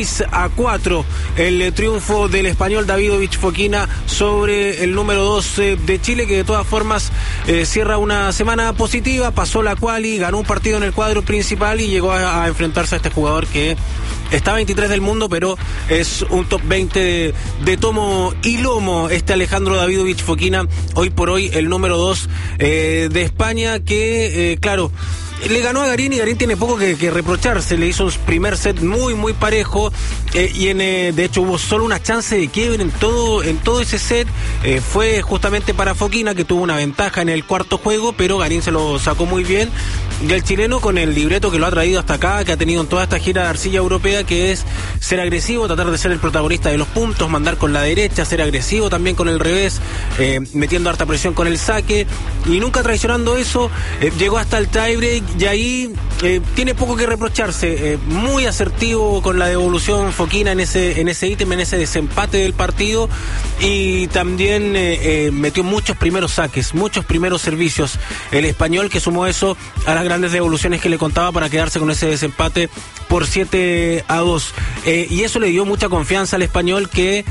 6-4. El triunfo del español Davidovich Fokina sobre el número 2 de Chile, que de todas formas cierra una semana positiva, pasó la quali, ganó un partido en el cuadro principal y llegó a enfrentarse a este jugador que está 23 del mundo, pero es un top 20 de tomo y lomo, este Alejandro Davidovich Fokina, hoy por hoy el número 2 de España, que claro, le ganó a Garín y Garín tiene poco que reprocharse. Le hizo un primer set muy parejo y de hecho hubo solo una chance de quiebre en todo ese set. Fue justamente para Fokina, que tuvo una ventaja en el cuarto juego, pero Garín se lo sacó muy bien. Y el chileno, con el libreto que lo ha traído hasta acá, que ha tenido en toda esta gira de arcilla europea, que es ser agresivo, tratar de ser el protagonista de los puntos, mandar con la derecha, ser agresivo también con el revés, metiendo harta presión con el saque y nunca traicionando eso. Llegó hasta el tiebreak y ahí tiene poco que reprocharse. Muy asertivo con la devolución Fokina en ese ítem, en ese desempate del partido, y también metió muchos primeros saques, muchos primeros servicios. El español, que sumó eso a las grandes devoluciones que le contaba para quedarse con ese desempate por 7-2. Y eso le dio mucha confianza al español, que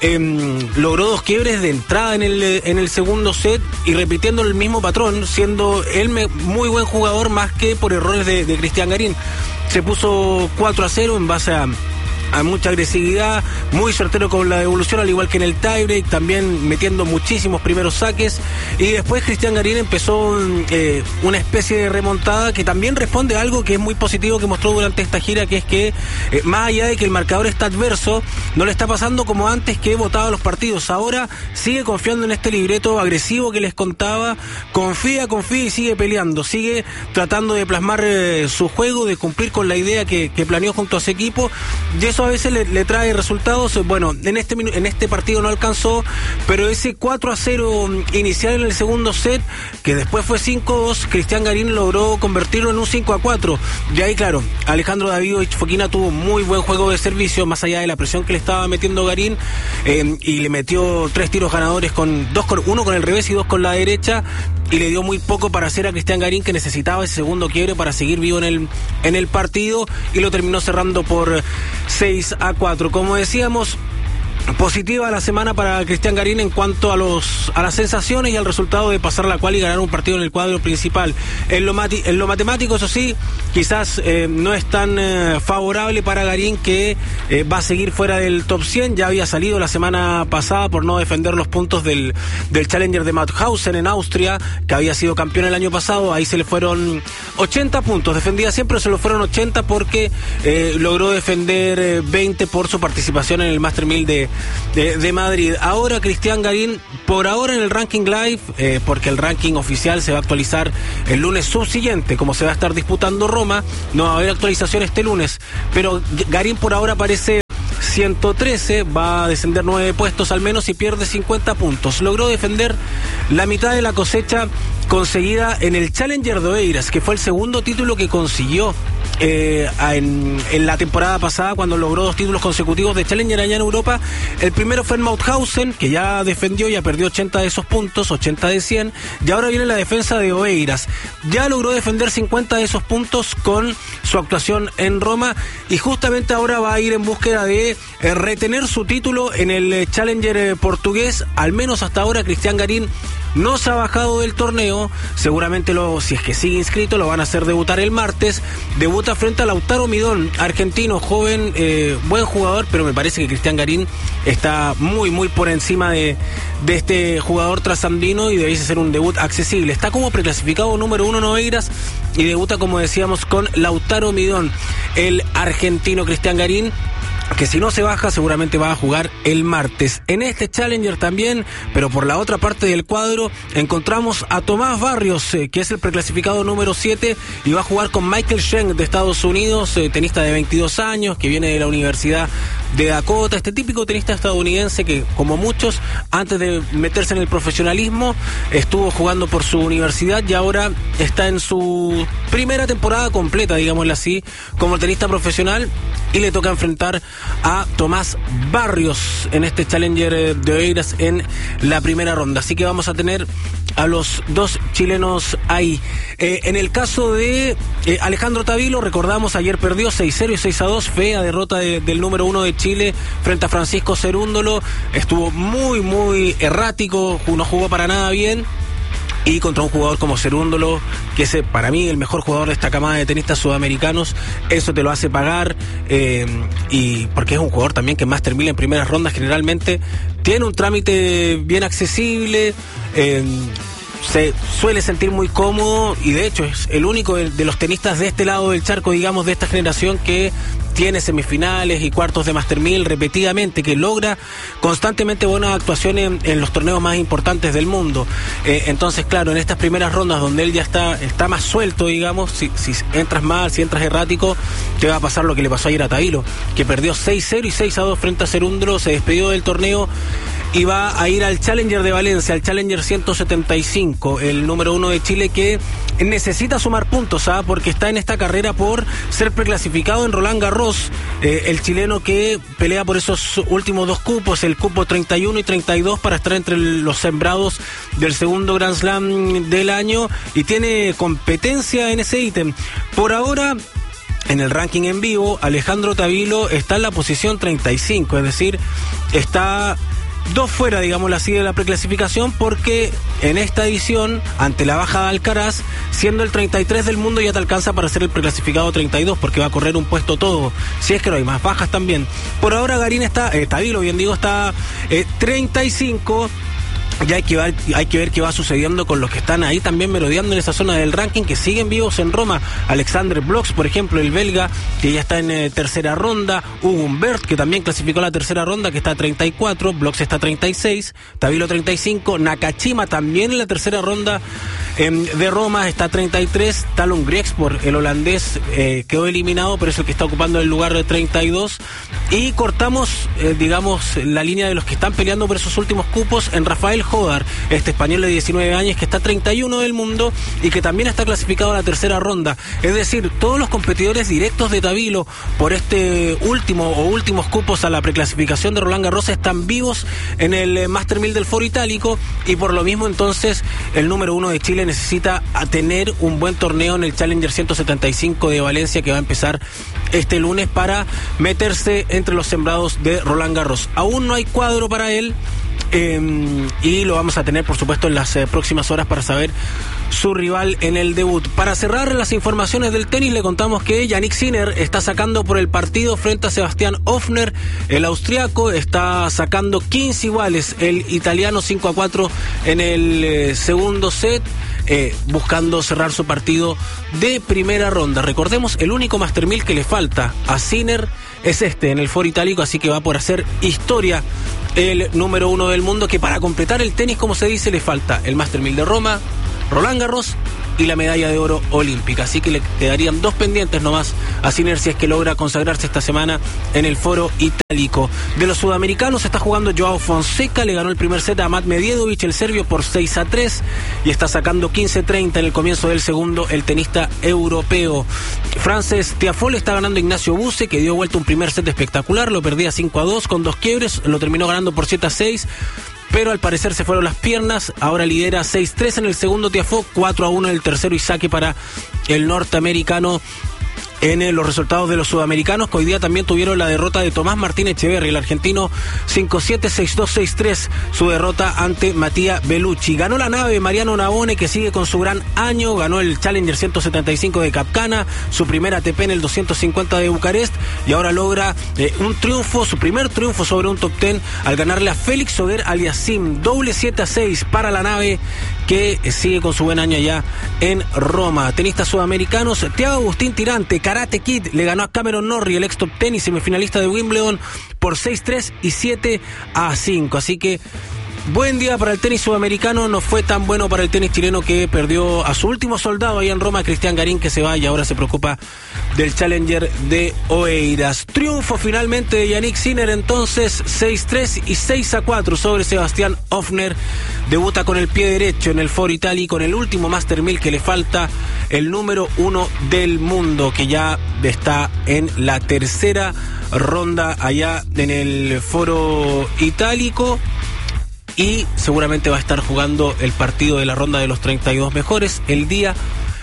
logró 2 quiebres de entrada en el segundo set y repitiendo el mismo patrón, siendo él muy buen jugador más que por errores de Cristian Garín. Se puso 4-0 en base a mucha agresividad, muy certero con la devolución, al igual que en el tiebreak, también metiendo muchísimos primeros saques. Y después Cristian Garín empezó una especie de remontada que también responde a algo que es muy positivo que mostró durante esta gira, que es que más allá de que el marcador está adverso, no le está pasando como antes, que botaba los partidos. Ahora sigue confiando en este libreto agresivo que les contaba, confía y sigue peleando, sigue tratando de plasmar su juego, de cumplir con la idea que planeó junto a su equipo, y eso a veces le trae resultados. Bueno, en este partido no alcanzó, pero ese 4-0 inicial en el segundo set, que después fue 5-2, Cristian Garín logró convertirlo en un 5-4. Y ahí, claro, Alejandro Davidovich Fokina tuvo muy buen juego de servicio, más allá de la presión que le estaba metiendo Garín, y le metió 3 tiros ganadores, uno con el revés y 2 con la derecha, y le dio muy poco para hacer a Cristian Garín, que necesitaba ese segundo quiebre para seguir vivo en el partido, y lo terminó cerrando por 6-4. Como decíamos, positiva la semana para Cristian Garín en cuanto a las sensaciones y al resultado de pasar la cual y ganar un partido en el cuadro principal. En lo matemático, eso sí, quizás no es tan favorable para Garín, que va a seguir fuera del top 100. Ya había salido la semana pasada por no defender los puntos del Challenger de Mauthausen en Austria, que había sido campeón el año pasado. Ahí se le fueron 80 puntos, defendía siempre, se lo fueron 80 porque logró defender 20 por su participación en el Master 1000 de Madrid. Ahora Cristian Garín, por ahora en el ranking live, porque el ranking oficial se va a actualizar el lunes subsiguiente, como se va a estar disputando Roma, no va a haber actualización este lunes, pero Garín por ahora aparece 113, va a descender 9 puestos al menos y pierde 50 puntos. Logró defender la mitad de la cosecha conseguida en el Challenger de Oeiras, que fue el segundo título que consiguió en la temporada pasada, cuando logró 2 títulos consecutivos de Challenger allá en Europa. El primero fue en Mauthausen, que ya defendió, ya perdió 80 de esos puntos, 80 de 100, y ahora viene la defensa de Oeiras. Ya logró defender 50 de esos puntos con su actuación en Roma, y justamente ahora va a ir en búsqueda de retener su título en el Challenger portugués. Al menos hasta ahora Cristian Garín no se ha bajado del torneo. Seguramente si es que sigue inscrito, lo van a hacer debutar el martes. Debuta frente a Lautaro Midón, argentino, joven, buen jugador, pero me parece que Cristian Garín está muy por encima de este jugador trasandino y debiese ser un debut accesible. Está como preclasificado número 1 en Oeiras y debuta, como decíamos, con Lautaro Midón, el argentino Cristian Garín, que si no se baja seguramente va a jugar el martes. En este Challenger también, pero por la otra parte del cuadro, encontramos a Tomás Barrios, que es el preclasificado número 7 y va a jugar con Michael Schenk de Estados Unidos, tenista de 22 años, que viene de la Universidad de Dakota, este típico tenista estadounidense que, como muchos, antes de meterse en el profesionalismo, estuvo jugando por su universidad y ahora está en su primera temporada completa, digámoslo así, como tenista profesional, y le toca enfrentar a Tomás Barrios en este Challenger de Oeiras en la primera ronda. Así que vamos a tener a los 2 chilenos ahí. En el caso de Alejandro Tavilo, recordamos, ayer perdió 6-0 y 6-2, fea derrota del número 1 de Chile frente a Francisco Cerúndolo. Estuvo muy errático, no jugó para nada bien. Y contra un jugador como Cerúndolo, que es para mí el mejor jugador de esta camada de tenistas sudamericanos, eso te lo hace pagar, y porque es un jugador también que en Master 1000 en primeras rondas generalmente tiene un trámite bien accesible, se suele sentir muy cómodo, y de hecho es el único de los tenistas de este lado del charco, digamos, de esta generación, que tiene semifinales y cuartos de Master 1000 repetidamente, que logra constantemente buenas actuaciones en los torneos más importantes del mundo. Entonces, claro, en estas primeras rondas donde él ya está más suelto, digamos, si entras mal, si entras errático, te va a pasar lo que le pasó ayer a Tavilo, que perdió 6-0 y 6-2 frente a Cerúndolo, se despidió del torneo y va a ir al Challenger de Valencia, al Challenger 175, el número 1 de Chile, que necesita sumar puntos, porque está en esta carrera por ser preclasificado en Roland Garros, el chileno que pelea por esos últimos 2 cupos, el cupo 31 y 32, para estar entre los sembrados del segundo Grand Slam del año, y tiene competencia en ese ítem. Por ahora, en el ranking en vivo, Alejandro Tavilo está en la posición 35, es decir, está 2 fuera, digámoslo así, de la preclasificación, porque en esta edición, ante la baja de Alcaraz, siendo el 33 del mundo, ya te alcanza para ser el preclasificado 32, porque va a correr un puesto todo, si es que no hay más bajas también. Por ahora Garín Tavilo, bien digo, está 35. Ya hay que ver qué va sucediendo con los que están ahí también merodeando en esa zona del ranking, que siguen vivos en Roma. Alexander Blox, por ejemplo, el belga, que ya está en tercera ronda. Hugo Humbert, que también clasificó la tercera ronda, que está a 34. Blox está a 36. Tavilo 35. Nakashima también en la tercera ronda de Roma está a 33. Talon Griekspor, el holandés, quedó eliminado, pero es el que está ocupando el lugar de 32. Y cortamos, digamos, la línea de los que están peleando por esos últimos cupos en Rafael Jodar, este español de 19 años que está 31 del mundo y que también está clasificado a la tercera ronda. Es decir, todos los competidores directos de Tavilo por este últimos cupos a la preclasificación de Roland Garros están vivos en el Master 1000 del Foro Itálico, y por lo mismo entonces el número 1 de Chile necesita tener un buen torneo en el Challenger 175 de Valencia, que va a empezar este lunes para meterse entre los sembrados de Roland Garros. Aún no hay cuadro para él. Y lo vamos a tener, por supuesto, en las próximas horas para saber su rival en el debut. Para cerrar las informaciones del tenis, le contamos que Yannick Sinner está sacando por el partido frente a Sebastián Ofner. El austriaco está sacando 15 iguales, el italiano 5-4 en el segundo set, buscando cerrar su partido de primera ronda. Recordemos, el único Master 1000 que le falta a Sinner es en el Foro Itálico, así que va por hacer historia el número 1 del mundo, que para completar el tenis, como se dice, le falta el Master 1000 de Roma, Roland Garros y la medalla de oro olímpica. Así que le quedarían 2 pendientes nomás a Sinner si es que logra consagrarse esta semana en el Foro Itálico. De los sudamericanos está jugando Joao Fonseca, le ganó el primer set a Matt Medjedovic, el serbio, por 6-3, y está sacando 15-30 en el comienzo del segundo el tenista europeo. Frances Tiafoe está ganando a Ignacio Buse, que dio vuelta un primer set espectacular, lo perdía 5-2 con 2 quiebres, lo terminó ganando por 7-6. Pero al parecer se fueron las piernas. Ahora lidera 6-3 en el segundo Tiafoe, 4-1 en el tercero, y saque para el norteamericano. En los resultados de los sudamericanos, que hoy día también tuvieron la derrota de Tomás Martín Echeverri, el argentino, 5-7, 6-2, 6-3, su derrota ante Matías Bellucci. Ganó la nave Mariano Navone, que sigue con su gran año, ganó el Challenger 175 de Capcana, su primer ATP en el 250 de Bucarest, y ahora logra un triunfo, su primer triunfo sobre un top 10, al ganarle a Félix Auger Aliassime, doble 7-6 para la nave, que sigue con su buen año allá en Roma. Tenistas sudamericanos, Thiago Agustín Tirante, Karate Kid, le ganó a Cameron Norrie, el ex top tenis semifinalista de Wimbledon, por 6-3 y 7-5. Así que buen día para el tenis sudamericano. No fue tan bueno para el tenis chileno, que perdió a su último soldado ahí en Roma, Cristian Garín, que se va y ahora se preocupa del Challenger de Oeiras. Triunfo finalmente de Yannick Sinner, entonces 6-3 y 6-4 sobre Sebastián Ofner. Debuta con el pie derecho en el Foro Itálico, con el último Master 1000 que le falta, el número 1 del mundo, que ya está en la tercera ronda allá en el Foro Itálico. Y seguramente va a estar jugando el partido de la ronda de los 32 mejores el día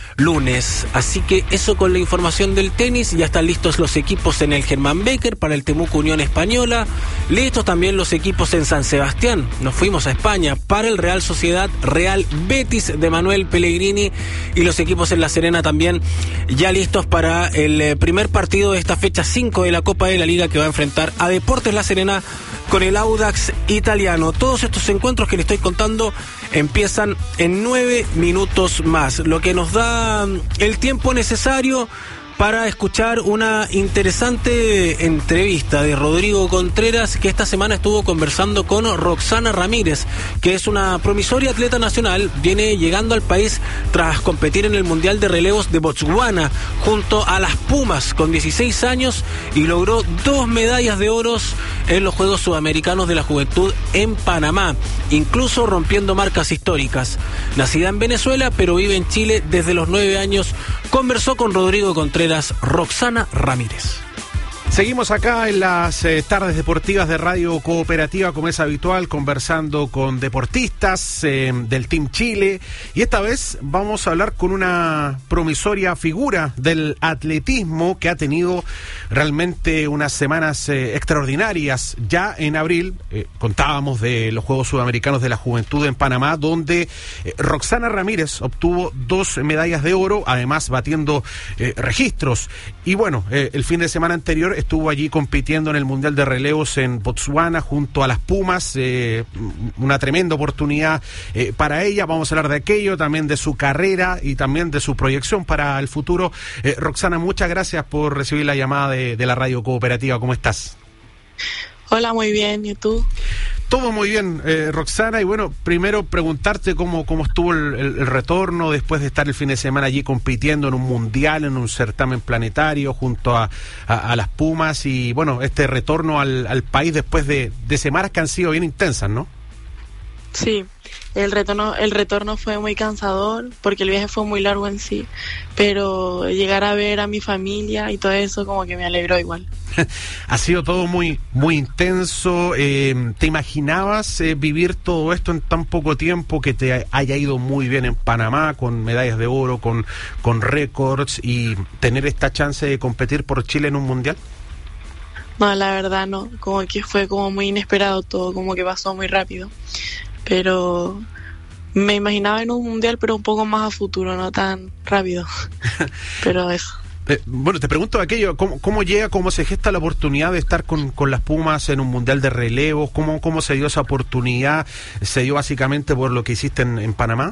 lunes. Así que eso con la información del tenis. Ya están listos los equipos en el Germán Becker para el Temuco Unión Española. Listos también los equipos en San Sebastián. Nos fuimos a España para el Real Sociedad Real Betis de Manuel Pellegrini. Y los equipos en La Serena también ya listos para el primer partido de esta fecha 5 de la Copa de la Liga, que va a enfrentar a Deportes La Serena con el Audax italiano. Todos estos encuentros que les estoy contando empiezan en 9 minutos más, lo que nos da el tiempo necesario para escuchar una interesante entrevista de Rodrigo Contreras, que esta semana estuvo conversando con Roxana Ramírez, que es una promisoria atleta nacional. Viene llegando al país tras competir en el Mundial de Relevos de Botswana junto a las Pumas con 16 años, y logró 2 medallas de oro en los Juegos Sudamericanos de la Juventud en Panamá, incluso rompiendo marcas históricas. Nacida en Venezuela, pero vive en Chile desde los 9 años. Conversó con Rodrigo Contreras Roxana Ramírez. Seguimos acá en las tardes deportivas de Radio Cooperativa, como es habitual, conversando con deportistas del Team Chile, y esta vez vamos a hablar con una promisoria figura del atletismo que ha tenido realmente unas semanas extraordinarias. Ya en abril contábamos de los Juegos Sudamericanos de la Juventud en Panamá, donde Roxana Ramírez obtuvo 2 medallas de oro, además batiendo registros. Y bueno, el fin de semana anterior estuvo allí compitiendo en el Mundial de Relevos en Botswana junto a las Pumas, una tremenda oportunidad para ella. Vamos a hablar de aquello, también de su carrera y también de su proyección para el futuro. Roxana, muchas gracias por recibir la llamada de la Radio Cooperativa. ¿Cómo estás? Hola, muy bien. ¿Y tú? Todo muy bien, Roxana, y bueno, primero preguntarte cómo estuvo el retorno después de estar el fin de semana allí compitiendo en un mundial, en un certamen planetario junto a las Pumas, y bueno, este retorno al país después de semanas que han sido bien intensas, ¿no? Sí, el retorno fue muy cansador porque el viaje fue muy largo en sí, pero llegar a ver a mi familia y todo eso como que me alegró igual. Ha sido todo muy muy intenso. ¿Te imaginabas vivir todo esto en tan poco tiempo, que te haya ido muy bien en Panamá, con medallas de oro, con récords, y tener esta chance de competir por Chile en un mundial? No, la verdad no, como que fue como muy inesperado todo, como que pasó muy rápido. Pero me imaginaba en un mundial, pero un poco más a futuro, no tan rápido. Pero eso. Bueno, te pregunto aquello, ¿cómo se gesta la oportunidad de estar con las Pumas en un mundial de relevos? ¿Cómo se dio esa oportunidad? ¿Se dio básicamente por lo que hiciste en Panamá?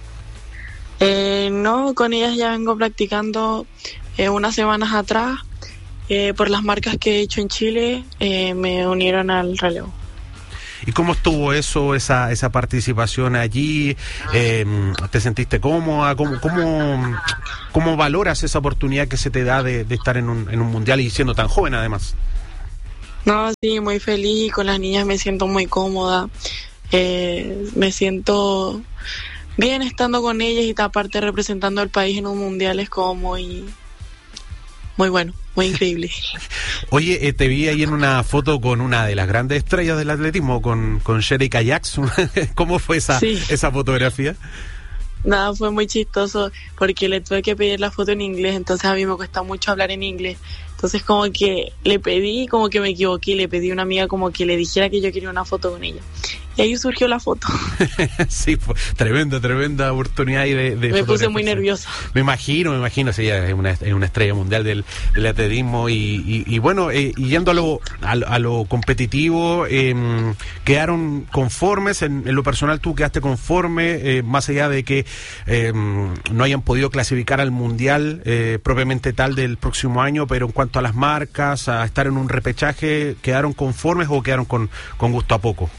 No, con ellas ya vengo practicando unas semanas atrás. Por las marcas que he hecho en Chile, me unieron al relevo. ¿Y cómo estuvo esa participación allí? ¿Te sentiste cómoda? ¿Cómo valoras esa oportunidad que se te da de estar en un mundial y siendo tan joven además? No, sí, muy feliz. Con las niñas me siento muy cómoda. Me siento bien estando con ellas, y aparte representando al país en un mundial es como muy bueno, muy increíble. Oye, te vi ahí en una foto con una de las grandes estrellas del atletismo, con Shericka Jackson. ¿Cómo fue esa fotografía? Nada, fue muy chistoso porque le tuve que pedir la foto en inglés, entonces a mí me cuesta mucho hablar en inglés. Entonces como que le pedí, como que me equivoqué, le pedí a una amiga como que le dijera que yo quería una foto con ella. Y ahí surgió la foto. Sí, tremenda oportunidad de me puse muy nerviosa. Me imagino, sí, ella es una estrella mundial del atletismo y bueno, y yendo a lo competitivo, quedaron conformes, en lo personal tú quedaste conforme, más allá de que no hayan podido clasificar al mundial propiamente tal del próximo año, pero en cuanto a las marcas, a estar en un repechaje, ¿quedaron conformes o quedaron con gusto a poco?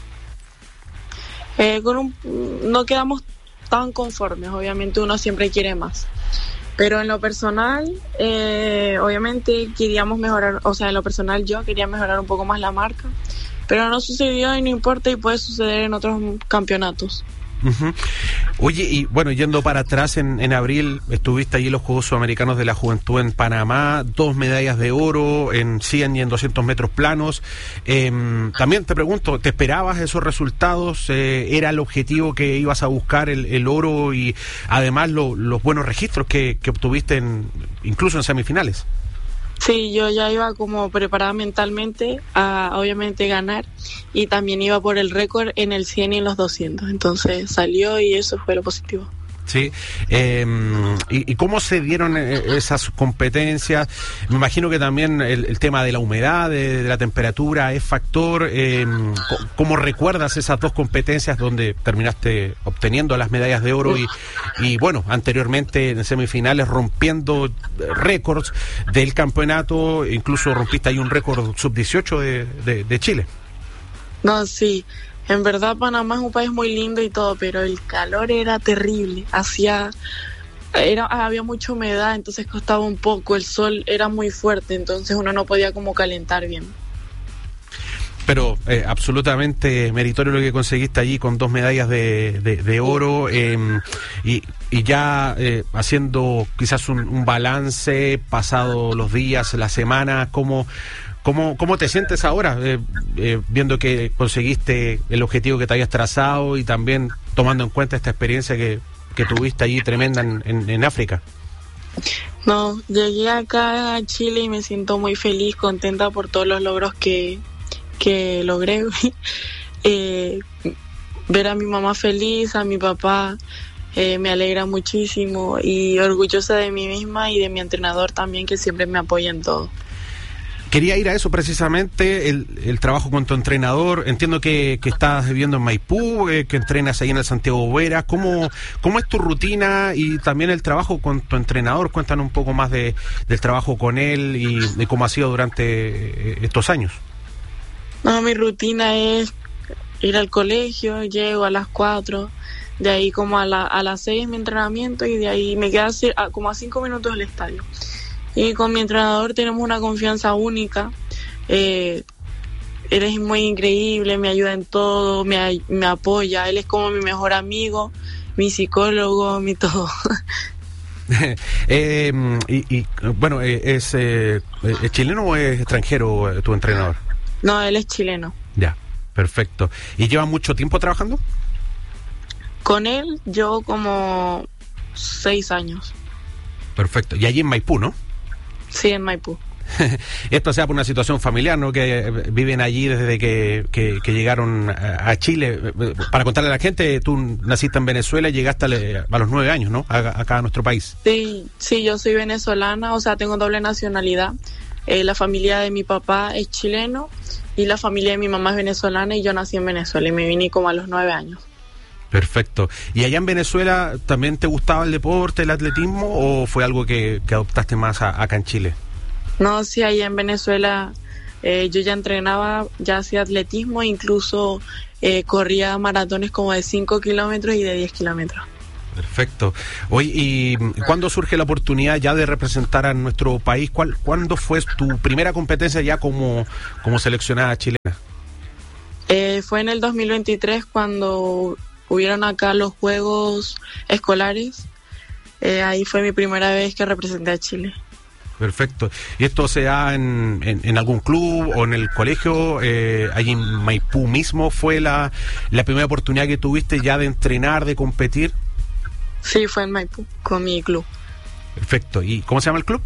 No quedamos tan conformes, obviamente uno siempre quiere más, pero en lo personal obviamente queríamos mejorar, o sea, en lo personal yo quería mejorar un poco más la marca, pero no sucedió y no importa, y puede suceder en otros campeonatos. Uh-huh. Oye, y bueno, yendo para atrás, en abril estuviste allí en los Juegos Sudamericanos de la Juventud en Panamá, 2 medallas de oro en 100 y en 200 metros planos. También te pregunto, ¿te esperabas esos resultados? ¿Era el objetivo que ibas a buscar, el oro, y además los buenos registros que obtuviste incluso en semifinales? Sí, yo ya iba como preparada mentalmente a obviamente ganar, y también iba por el récord en el 100 y en los 200, entonces salió y eso fue lo positivo. Sí, ¿y cómo se dieron esas competencias? Me imagino que también el tema de la humedad, de la temperatura es factor. ¿Cómo recuerdas esas 2 competencias donde terminaste obteniendo las medallas de oro y bueno, anteriormente en semifinales rompiendo récords del campeonato, incluso rompiste ahí un récord sub-18 de Chile? No, sí. En verdad Panamá es un país muy lindo y todo, pero el calor era terrible, había mucha humedad, entonces costaba un poco, el sol era muy fuerte, entonces uno no podía como calentar bien. Pero absolutamente meritorio lo que conseguiste allí con 2 medallas de oro, y ya haciendo quizás un balance, pasado los días, la semana, ¿Cómo te sientes ahora, viendo que conseguiste el objetivo que te habías trazado y también tomando en cuenta esta experiencia que tuviste allí tremenda en África? No, llegué acá a Chile y me siento muy feliz, contenta por todos los logros que logré. Ver a mi mamá feliz, a mi papá, me alegra muchísimo, y orgullosa de mí misma y de mi entrenador también, que siempre me apoya en todo. Quería ir a eso precisamente, el trabajo con tu entrenador. Entiendo que estás viviendo en Maipú, que entrenas ahí en el Santiago Boveras. ¿Cómo es tu rutina y también el trabajo con tu entrenador? Cuéntanos un poco más del trabajo con él y de cómo ha sido durante estos años. No, mi rutina es ir al colegio, llego a las 4, de ahí como a las 6 mi entrenamiento, y de ahí me queda como a 5 minutos del estadio. Y con mi entrenador tenemos una confianza única. él es muy increíble, me ayuda en todo, me apoya, él es como mi mejor amigo, mi psicólogo, mi todo. Bueno, ¿es chileno o es extranjero tu entrenador? No, él es chileno. Ya, perfecto. ¿Y lleva mucho tiempo trabajando? Con él yo como 6 años. Perfecto. Y allí en Maipú, ¿no? Sí, en Maipú. Esto sea por una situación familiar, ¿no? Que viven allí desde que llegaron a Chile. Para contarle a la gente, tú naciste en Venezuela y llegaste a los 9 años, ¿no? Acá a nuestro país. Sí, yo soy venezolana, o sea, tengo doble nacionalidad. La familia de mi papá es chileno y la familia de mi mamá es venezolana, y yo nací en Venezuela y me vine como a los 9 años. Perfecto. ¿Y allá en Venezuela también te gustaba el deporte, el atletismo, o fue algo que adoptaste más acá en Chile? No, sí, allá en Venezuela yo ya entrenaba, ya hacía atletismo, incluso corría maratones como de 5 kilómetros y de 10 kilómetros. Perfecto. Oye, ¿y cuándo surge la oportunidad ya de representar a nuestro país? ¿Cuándo fue tu primera competencia ya como seleccionada chilena? Fue en el 2023 cuando hubieron acá los Juegos Escolares. Ahí fue mi primera vez que representé a Chile. Perfecto. ¿Y esto se da en algún club o en el colegio? ¿Allí en Maipú mismo fue la primera oportunidad que tuviste ya de entrenar, de competir? Sí, fue en Maipú, con mi club. Perfecto. ¿Y cómo se llama el club?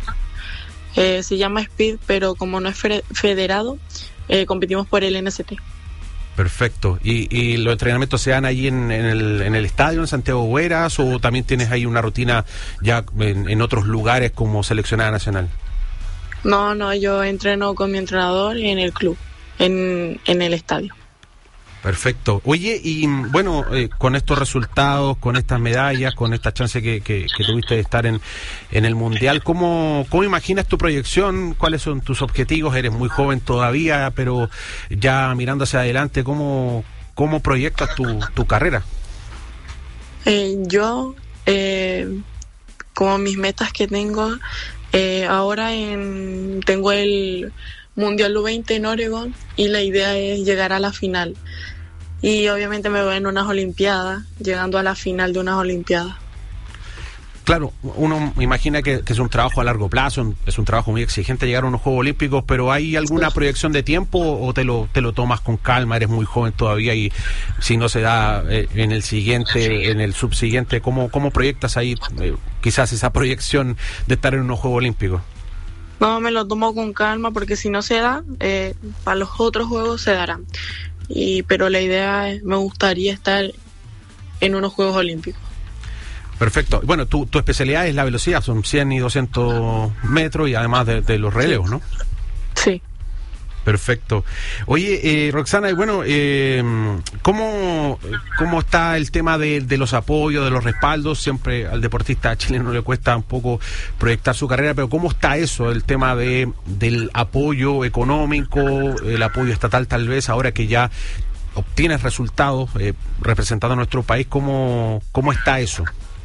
Se llama Speed, pero como no es federado, competimos por el NST. Perfecto. ¿Y los entrenamientos se dan allí en el estadio, en Santiago Hueras, o también tienes ahí una rutina ya en otros lugares como seleccionada nacional? No, yo entreno con mi entrenador y en el club, en el estadio. Perfecto. Oye, y bueno, con estos resultados, con estas medallas, con esta chance que tuviste de estar en el Mundial, ¿cómo imaginas tu proyección? ¿Cuáles son tus objetivos? Eres muy joven todavía, pero ya mirando hacia adelante, ¿cómo proyectas tu carrera? Yo, como mis metas que tengo, ahora tengo el Mundial U20 en Oregon y la idea es llegar a la final. Y obviamente me veo en unas Olimpiadas, llegando a la final de unas Olimpiadas. Claro, uno imagina que es un trabajo a largo plazo, es un trabajo muy exigente llegar a unos Juegos Olímpicos, pero ¿hay alguna proyección de tiempo o te lo tomas con calma? Eres muy joven todavía y si no se da en el siguiente, en el subsiguiente, ¿cómo proyectas ahí quizás esa proyección de estar en unos Juegos Olímpicos? No, me lo tomo con calma porque si no se da, para los otros Juegos se darán. Pero la idea es, me gustaría estar en unos Juegos Olímpicos. Perfecto. Bueno, tu especialidad es la velocidad, son 100 y 200 metros y además de los relevos, ¿no? Sí. Perfecto. Oye, Roxana, bueno, ¿cómo está el tema de los apoyos, de los respaldos? Siempre al deportista chileno le cuesta un poco proyectar su carrera, pero ¿cómo está eso, el tema del apoyo económico, el apoyo estatal tal vez, ahora que ya obtienes resultados representando a nuestro país? ¿Cómo está eso?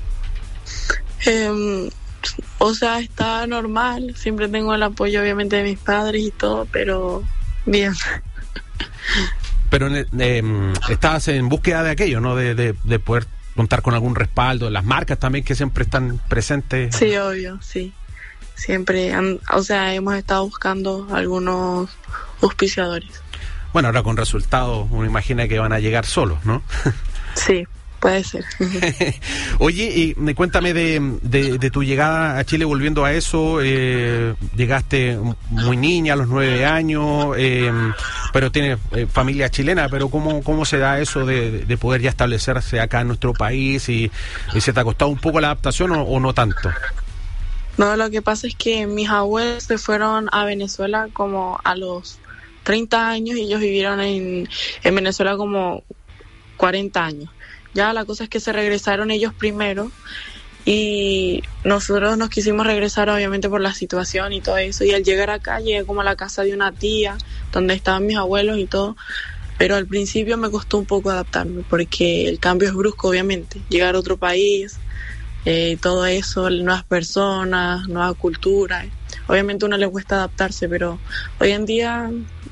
O sea, está normal, siempre tengo el apoyo obviamente de mis padres y todo, pero bien. Pero estás en búsqueda de aquello, ¿no? De poder contar con algún respaldo, las marcas también que siempre están presentes. Sí, obvio, sí. Siempre, hemos estado buscando algunos auspiciadores. Bueno, ahora con resultados uno imagina que van a llegar solos, ¿no? Sí. Puede ser. Oye, y cuéntame de tu llegada a Chile, volviendo a eso, llegaste muy niña, a los 9 años, pero tienes familia chilena, pero ¿cómo se da eso de poder ya establecerse acá en nuestro país y se te ha costado un poco la adaptación o no tanto? No, lo que pasa es que mis abuelos se fueron a Venezuela como a los 30 años y ellos vivieron en Venezuela como 40 años. Ya la cosa es que se regresaron ellos primero y nosotros nos quisimos regresar obviamente por la situación y todo eso, y al llegar acá llegué como a la casa de una tía donde estaban mis abuelos y todo, pero al principio me costó un poco adaptarme porque el cambio es brusco obviamente, llegar a otro país, todo eso, nuevas personas, nueva cultura, obviamente a uno le cuesta adaptarse, pero hoy en día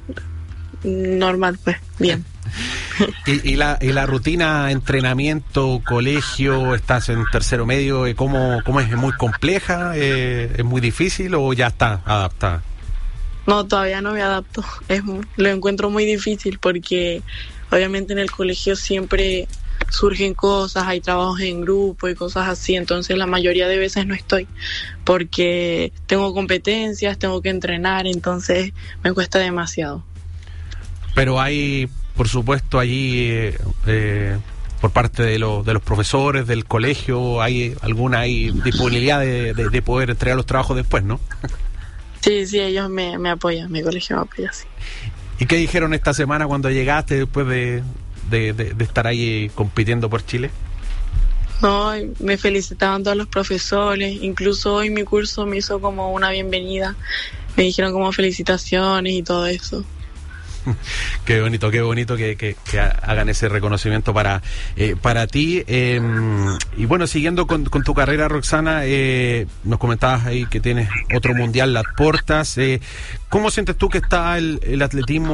normal, pues, bien. ¿Y la rutina, entrenamiento, colegio, estás en tercero medio, ¿cómo es? ¿Es muy compleja? ¿Es muy difícil o ya está adaptada? No, todavía no me adapto. Lo encuentro muy difícil porque obviamente en el colegio siempre surgen cosas, hay trabajos en grupo y cosas así, entonces la mayoría de veces no estoy porque tengo competencias, tengo que entrenar, entonces me cuesta demasiado. Pero hay, por supuesto, allí por parte de los profesores del colegio, hay disponibilidad de poder entregar los trabajos después, ¿no? Sí, ellos me apoyan, mi colegio me apoya, sí. ¿Y qué dijeron esta semana cuando llegaste después de estar ahí compitiendo por Chile? No, me felicitaban todos los profesores, incluso hoy mi curso me hizo como una bienvenida, me dijeron como felicitaciones y todo eso. Qué bonito que hagan ese reconocimiento para ti. Y bueno, siguiendo con tu carrera, Roxana, nos comentabas ahí que tienes otro mundial las puertas. ¿Cómo sientes tú que está el atletismo